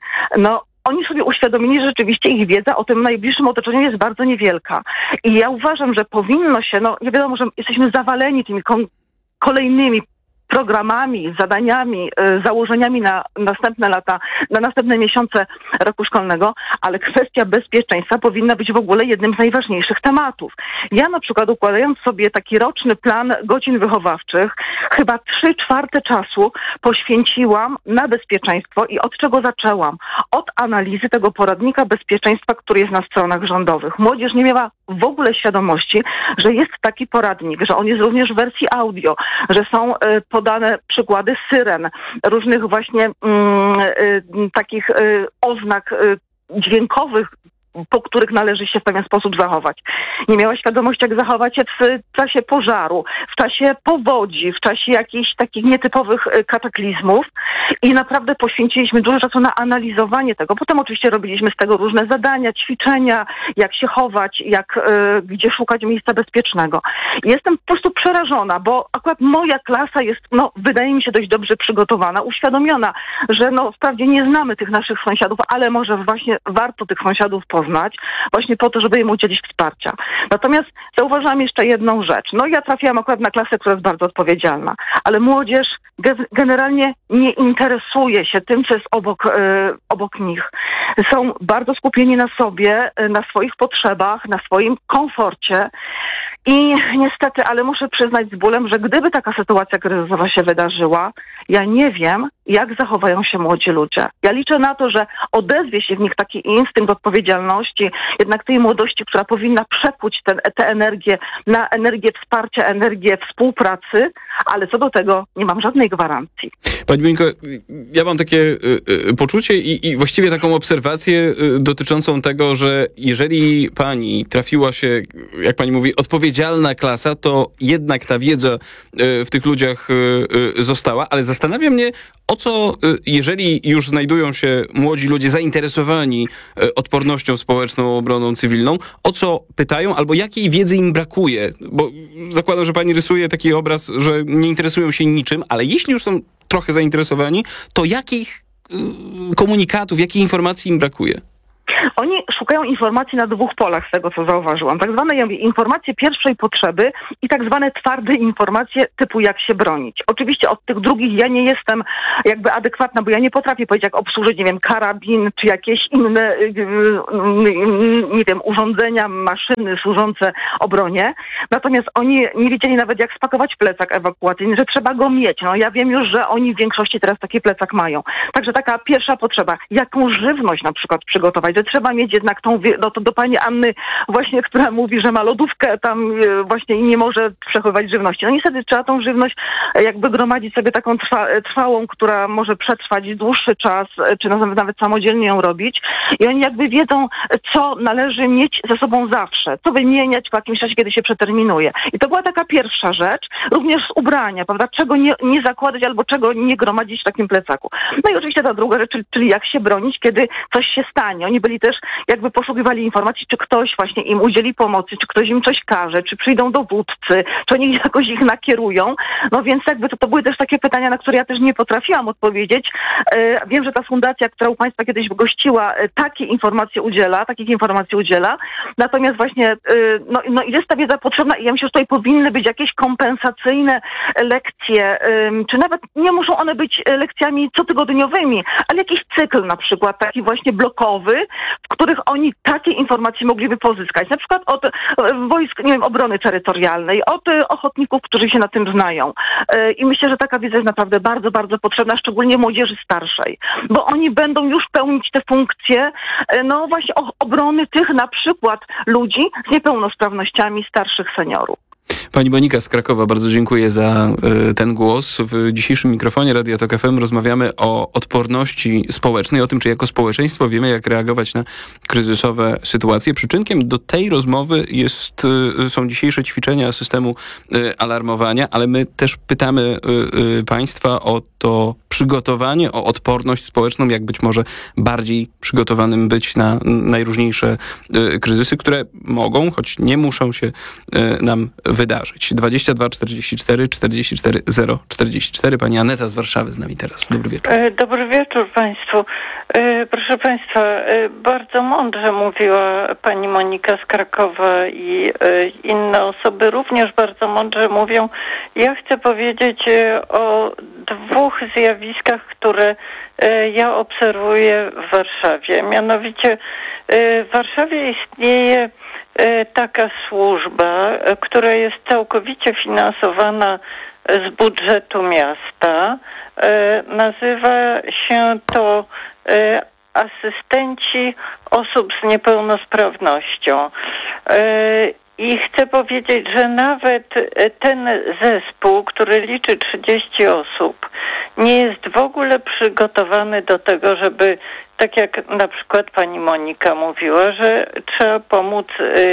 Oni sobie uświadomili, że rzeczywiście ich wiedza o tym najbliższym otoczeniu jest bardzo niewielka. I ja uważam, że powinno się, nie wiadomo, że jesteśmy zawaleni tymi kolejnymi programami, zadaniami, założeniami na następne lata, na następne miesiące roku szkolnego, ale kwestia bezpieczeństwa powinna być w ogóle jednym z najważniejszych tematów. Ja na przykład układając sobie taki roczny plan godzin wychowawczych, chyba 3/4 czasu poświęciłam na bezpieczeństwo i od czego zaczęłam? Od analizy tego poradnika bezpieczeństwa, który jest na stronach rządowych. Młodzież nie miała w ogóle świadomości, że jest taki poradnik, że on jest również w wersji audio, że są podane przykłady syren, różnych właśnie takich oznak dźwiękowych, po których należy się w pewien sposób zachować. Nie miała świadomości, jak zachować się w czasie pożaru, w czasie powodzi, w czasie jakichś takich nietypowych kataklizmów i naprawdę poświęciliśmy dużo czasu na analizowanie tego. Potem oczywiście robiliśmy z tego różne zadania, ćwiczenia, jak się chować, gdzie szukać miejsca bezpiecznego. Jestem po prostu przerażona, bo akurat moja klasa jest, wydaje mi się, dość dobrze przygotowana, uświadomiona, że wprawdzie nie znamy tych naszych sąsiadów, ale może właśnie warto tych sąsiadów poznać, właśnie po to, żeby im udzielić wsparcia. Natomiast zauważyłam jeszcze jedną rzecz. Ja trafiłam akurat na klasę, która jest bardzo odpowiedzialna, ale młodzież generalnie nie interesuje się tym, co jest obok nich. Są bardzo skupieni na sobie, na swoich potrzebach, na swoim komforcie I niestety, ale muszę przyznać z bólem, że gdyby taka sytuacja kryzysowa się wydarzyła, ja nie wiem, jak zachowają się młodzi ludzie. Ja liczę na to, że odezwie się w nich taki instynkt odpowiedzialności, jednak tej młodości, która powinna przekuć tę energię na energię wsparcia, energię współpracy, ale co do tego nie mam żadnej gwarancji. Pani Moniko, ja mam takie poczucie i właściwie taką obserwację dotyczącą tego, że jeżeli pani trafiła się, jak pani mówi, odpowiedzialna klasa, to jednak ta wiedza w tych ludziach została, ale zastanawia mnie, o co, jeżeli już znajdują się młodzi ludzie zainteresowani odpornością społeczną, obroną cywilną, o co pytają albo jakiej wiedzy im brakuje? Bo zakładam, że pani rysuje taki obraz, że nie interesują się niczym, ale jeśli już są trochę zainteresowani, to jakich komunikatów, jakiej informacji im brakuje? Oni szukają informacji na dwóch polach, z tego co zauważyłam. Tak zwane informacje pierwszej potrzeby i tak zwane twarde informacje typu jak się bronić. Oczywiście od tych drugich ja nie jestem jakby adekwatna, bo ja nie potrafię powiedzieć jak obsłużyć, nie wiem, karabin czy jakieś inne, nie wiem, urządzenia, maszyny służące obronie. Natomiast oni nie wiedzieli nawet jak spakować plecak ewakuacyjny, że trzeba go mieć. No ja wiem już, że oni w większości teraz taki plecak mają. Także taka pierwsza potrzeba. Jaką żywność na przykład przygotować, że trzeba mieć jednak tą, no to do pani Anny właśnie, która mówi, że ma lodówkę tam właśnie i nie może przechowywać żywności. No niestety trzeba tą żywność jakby gromadzić sobie taką trwałą, która może przetrwać dłuższy czas, czy nawet samodzielnie ją robić. I oni jakby wiedzą, co należy mieć ze sobą zawsze, co wymieniać w jakimś czasie, kiedy się przeterminuje. I to była taka pierwsza rzecz, również z ubrania, prawda, czego nie zakładać albo czego nie gromadzić w takim plecaku. No i oczywiście ta druga rzecz, czyli jak się bronić, kiedy coś się stanie. Oni byli też jakby poszukiwali informacji, czy ktoś właśnie im udzieli pomocy, czy ktoś im coś każe, czy przyjdą dowódcy, czy oni jakoś ich nakierują. No więc jakby to były też takie pytania, na które ja też nie potrafiłam odpowiedzieć. Wiem, że ta fundacja, która u państwa kiedyś gościła, takich informacji udziela. Natomiast właśnie no jest ta wiedza potrzebna i ja myślę, że tutaj powinny być jakieś kompensacyjne lekcje, czy nawet nie muszą one być lekcjami cotygodniowymi, ale jakiś cykl na przykład, taki właśnie blokowy, w których oni takie informacje mogliby pozyskać. Na przykład od wojsk, nie wiem, obrony terytorialnej, od ochotników, którzy się na tym znają. I myślę, że taka wiedza jest naprawdę bardzo, bardzo potrzebna, szczególnie młodzieży starszej, bo oni będą już pełnić te funkcje, no właśnie obrony tych na przykład ludzi z niepełnosprawnościami, starszych seniorów. Pani Monika z Krakowa, bardzo dziękuję za ten głos. W dzisiejszym mikrofonie Radia Tok FM rozmawiamy o odporności społecznej, o tym, czy jako społeczeństwo wiemy, jak reagować na kryzysowe sytuacje. Przyczynkiem do tej rozmowy są dzisiejsze ćwiczenia systemu alarmowania, ale my też pytamy państwa o to przygotowanie, o odporność społeczną, jak być może bardziej przygotowanym być na najróżniejsze kryzysy, które mogą, choć nie muszą się nam wydarzyć. 22 44 44 0 44. Pani Aneta z Warszawy z nami teraz. Dobry wieczór. Dobry wieczór państwu. Proszę państwa, bardzo mądrze mówiła pani Monika z Krakowa i inne osoby również bardzo mądrze mówią. Ja chcę powiedzieć o dwóch zjawiskach, które ja obserwuję w Warszawie. Mianowicie w Warszawie istnieje taka służba, która jest całkowicie finansowana z budżetu miasta. Nazywa się to asystenci osób z niepełnosprawnością. I chcę powiedzieć, że nawet ten zespół, który liczy 30 osób, nie jest w ogóle przygotowany do tego, żeby, tak jak na przykład pani Monika mówiła, że trzeba pomóc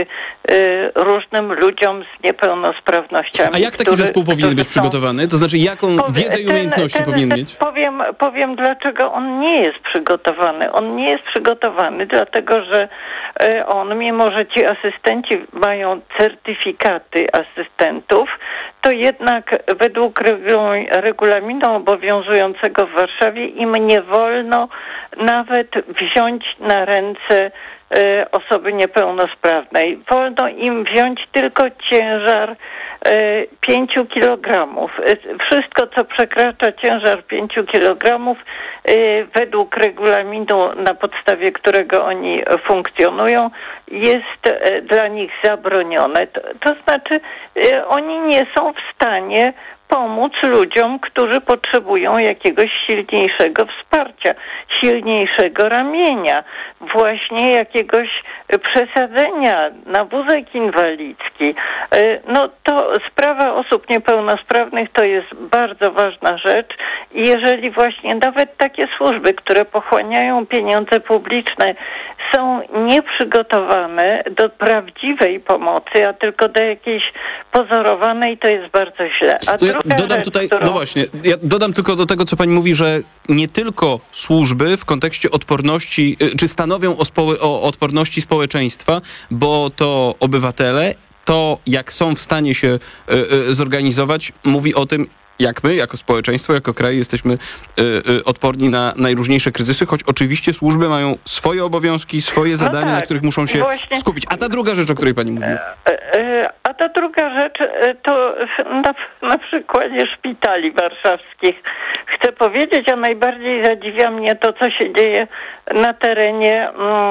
różnym ludziom z niepełnosprawnościami. A jak taki zespół powinien być przygotowany? To znaczy, jaką wiedzę i umiejętności powinien mieć? Powiem, dlaczego on nie jest przygotowany. On nie jest przygotowany, dlatego że on, mimo że ci asystenci mają certyfikaty asystentów, to jednak według regulaminu obowiązującego w Warszawie im nie wolno nawet wziąć na ręce osoby niepełnosprawnej. Wolno im wziąć tylko ciężar 5 kilogramów. Wszystko, co przekracza ciężar 5 kilogramów, według regulaminu, na podstawie którego oni funkcjonują, jest dla nich zabronione. To znaczy, oni nie są w stanie pomóc ludziom, którzy potrzebują jakiegoś silniejszego wsparcia, silniejszego ramienia, właśnie jakiegoś przesadzenia na wózek inwalidzki. No to sprawa osób niepełnosprawnych to jest bardzo ważna rzecz i jeżeli właśnie nawet takie służby, które pochłaniają pieniądze publiczne, są nieprzygotowane do prawdziwej pomocy, a tylko do jakiejś pozorowanej, to jest bardzo źle. A dodam tutaj, no właśnie, ja dodam tylko do tego, co pani mówi, że nie tylko służby w kontekście odporności, czy stanowią o odporności społeczeństwa, bo to obywatele, to jak są w stanie się zorganizować, mówi o tym, jak my, jako społeczeństwo, jako kraj jesteśmy odporni na najróżniejsze kryzysy, choć oczywiście służby mają swoje obowiązki, swoje zadania, na których muszą się skupić. A ta druga rzecz, o której pani mówiła? A ta druga rzecz to na przykładzie szpitali warszawskich. Chcę powiedzieć, a najbardziej zadziwia mnie to, co się dzieje na terenie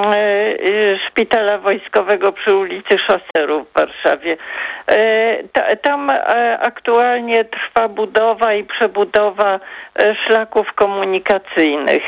szpitala wojskowego przy ulicy Szaserów w Warszawie. Tam aktualnie trwa budowa i przebudowa szlaków komunikacyjnych.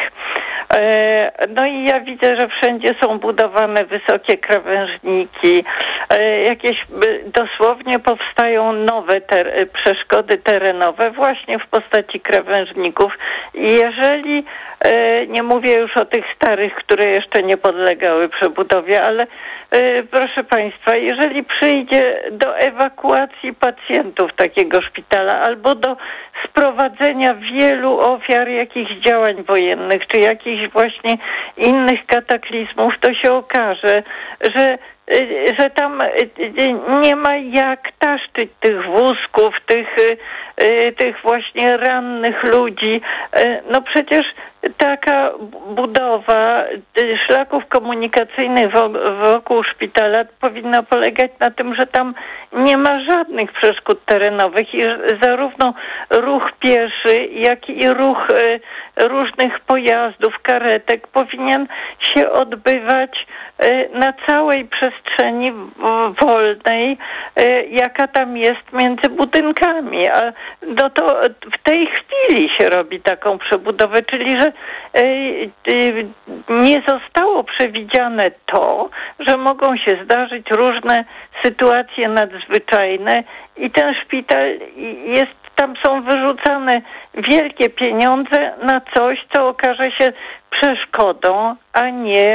No i ja widzę, że wszędzie są budowane wysokie krawężniki. Jakieś dosłownie powstają nowe przeszkody terenowe właśnie w postaci krawężników. I jeżeli, nie mówię już o tych starych, które jeszcze nie podlegały przebudowie, ale proszę Państwa, jeżeli przyjdzie do ewakuacji pacjentów takiego szpitala albo do sprowadzenia wielu ofiar jakichś działań wojennych, czy jakichś właśnie innych kataklizmów, to się okaże, że tam nie ma jak taszczyć tych wózków, tych właśnie rannych ludzi. No przecież taka budowa szlaków komunikacyjnych wokół szpitala powinna polegać na tym, że tam nie ma żadnych przeszkód terenowych i zarówno ruch pieszy, jak i ruch różnych pojazdów, karetek powinien się odbywać na całej przestrzeni wolnej, jaka tam jest między budynkami. A no to w tej chwili się robi taką przebudowę, czyli że nie zostało przewidziane to, że mogą się zdarzyć różne sytuacje nadzwyczajne i ten szpital tam są wyrzucane wielkie pieniądze na coś, co okaże się przeszkodą, a nie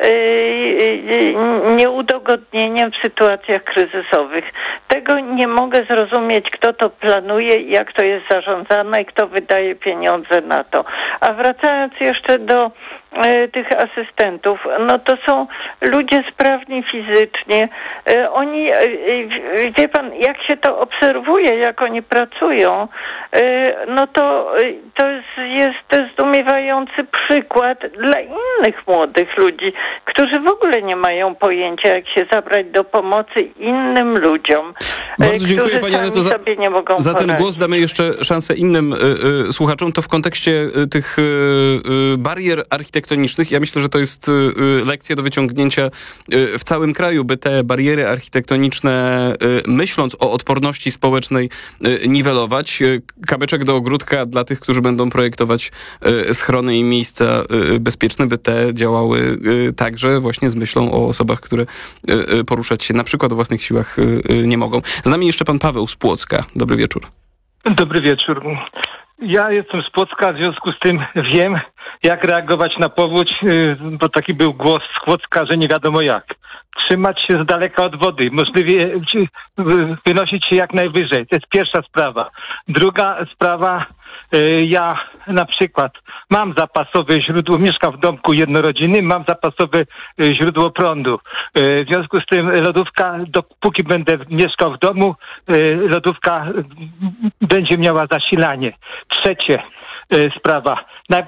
nieudogodnieniem w sytuacjach kryzysowych. Tego nie mogę zrozumieć, kto to planuje, jak to jest zarządzane i kto wydaje pieniądze na to. A wracając jeszcze do tych asystentów, no to są ludzie sprawni fizycznie. Oni, wie pan, jak się to obserwuje, jak oni pracują, no to jest zdumiewający przykład dla innych młodych ludzi, którzy w ogóle nie mają pojęcia, jak się zabrać do pomocy innym ludziom. Bardzo dziękuję Pani Aneto sobie nie mogą za ten poradzić. głos. Damy jeszcze szansę innym słuchaczom. To w kontekście tych barier architektonicznych, ja myślę, że to jest lekcja do wyciągnięcia w całym kraju, by te bariery architektoniczne, myśląc o odporności społecznej, niwelować. Kamyczek do ogródka dla tych, którzy będą projektować schrony i miejsca bezpieczne, by te działały także właśnie z myślą o osobach, które poruszać się na przykład o własnych siłach nie mogą. Z nami jeszcze pan Paweł z Płocka. Dobry wieczór. Dobry wieczór. Ja jestem z Płocka, w związku z tym wiem, jak reagować na powódź, bo taki był głos z Płocka, że nie wiadomo jak. Trzymać się z daleka od wody, możliwie wynosić się jak najwyżej. To jest pierwsza sprawa. Druga sprawa, ja na przykład mam zapasowe źródło, mieszkam w domku jednorodzinnym, mam zapasowe źródło prądu. W związku z tym lodówka, dopóki będę mieszkał w domu, lodówka będzie miała zasilanie. Trzecia sprawa.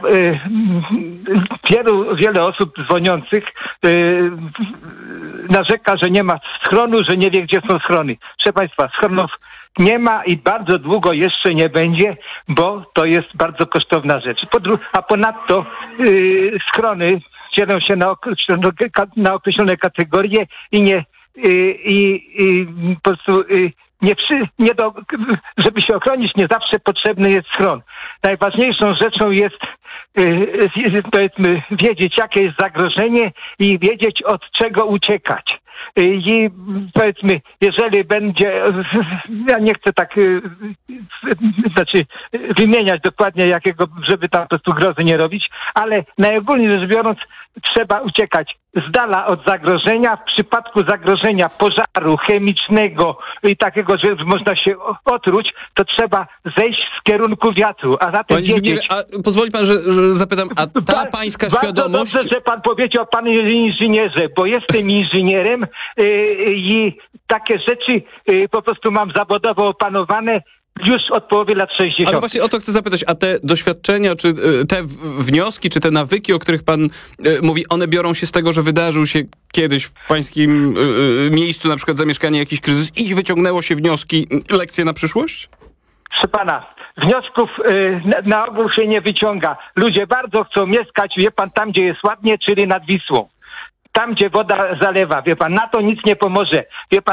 Wiele osób dzwoniących narzeka, że nie ma schronu, że nie wie, gdzie są schrony. Proszę Państwa, schronów nie ma i bardzo długo jeszcze nie będzie, bo to jest bardzo kosztowna rzecz. A ponadto schrony dzielą się na określone kategorie i po prostu żeby się ochronić, nie zawsze potrzebny jest schron. Najważniejszą rzeczą jest powiedzmy wiedzieć, jakie jest zagrożenie i wiedzieć, od czego uciekać. I powiedzmy, jeżeli będzie, ja nie chcę tak wymieniać dokładnie jakiego, żeby tam po prostu grozy nie robić, ale najogólniej rzecz biorąc trzeba uciekać z dala od zagrożenia. W przypadku zagrożenia pożaru chemicznego i takiego, że można się otruć, to trzeba zejść w kierunku wiatru, a zatem wiedzieć... A pozwoli pan, że zapytam, a ta pańska świadomość... Bardzo dobrze, że pan powiedział, panie inżynierze, bo jestem inżynierem i takie rzeczy po prostu mam zawodowo opanowane już od połowy lat 60. Ale właśnie o to chcę zapytać, a te doświadczenia, czy te wnioski, czy te nawyki, o których pan mówi, one biorą się z tego, że wydarzył się kiedyś w pańskim miejscu, na przykład zamieszkania jakiś kryzys i wyciągnęło się wnioski, lekcje na przyszłość? Proszę pana, wniosków na ogół się nie wyciąga. Ludzie bardzo chcą mieszkać, wie pan, tam gdzie jest ładnie, czyli nad Wisłą. Tam, gdzie woda zalewa, wie pan, na to nic nie pomoże. Wie pan,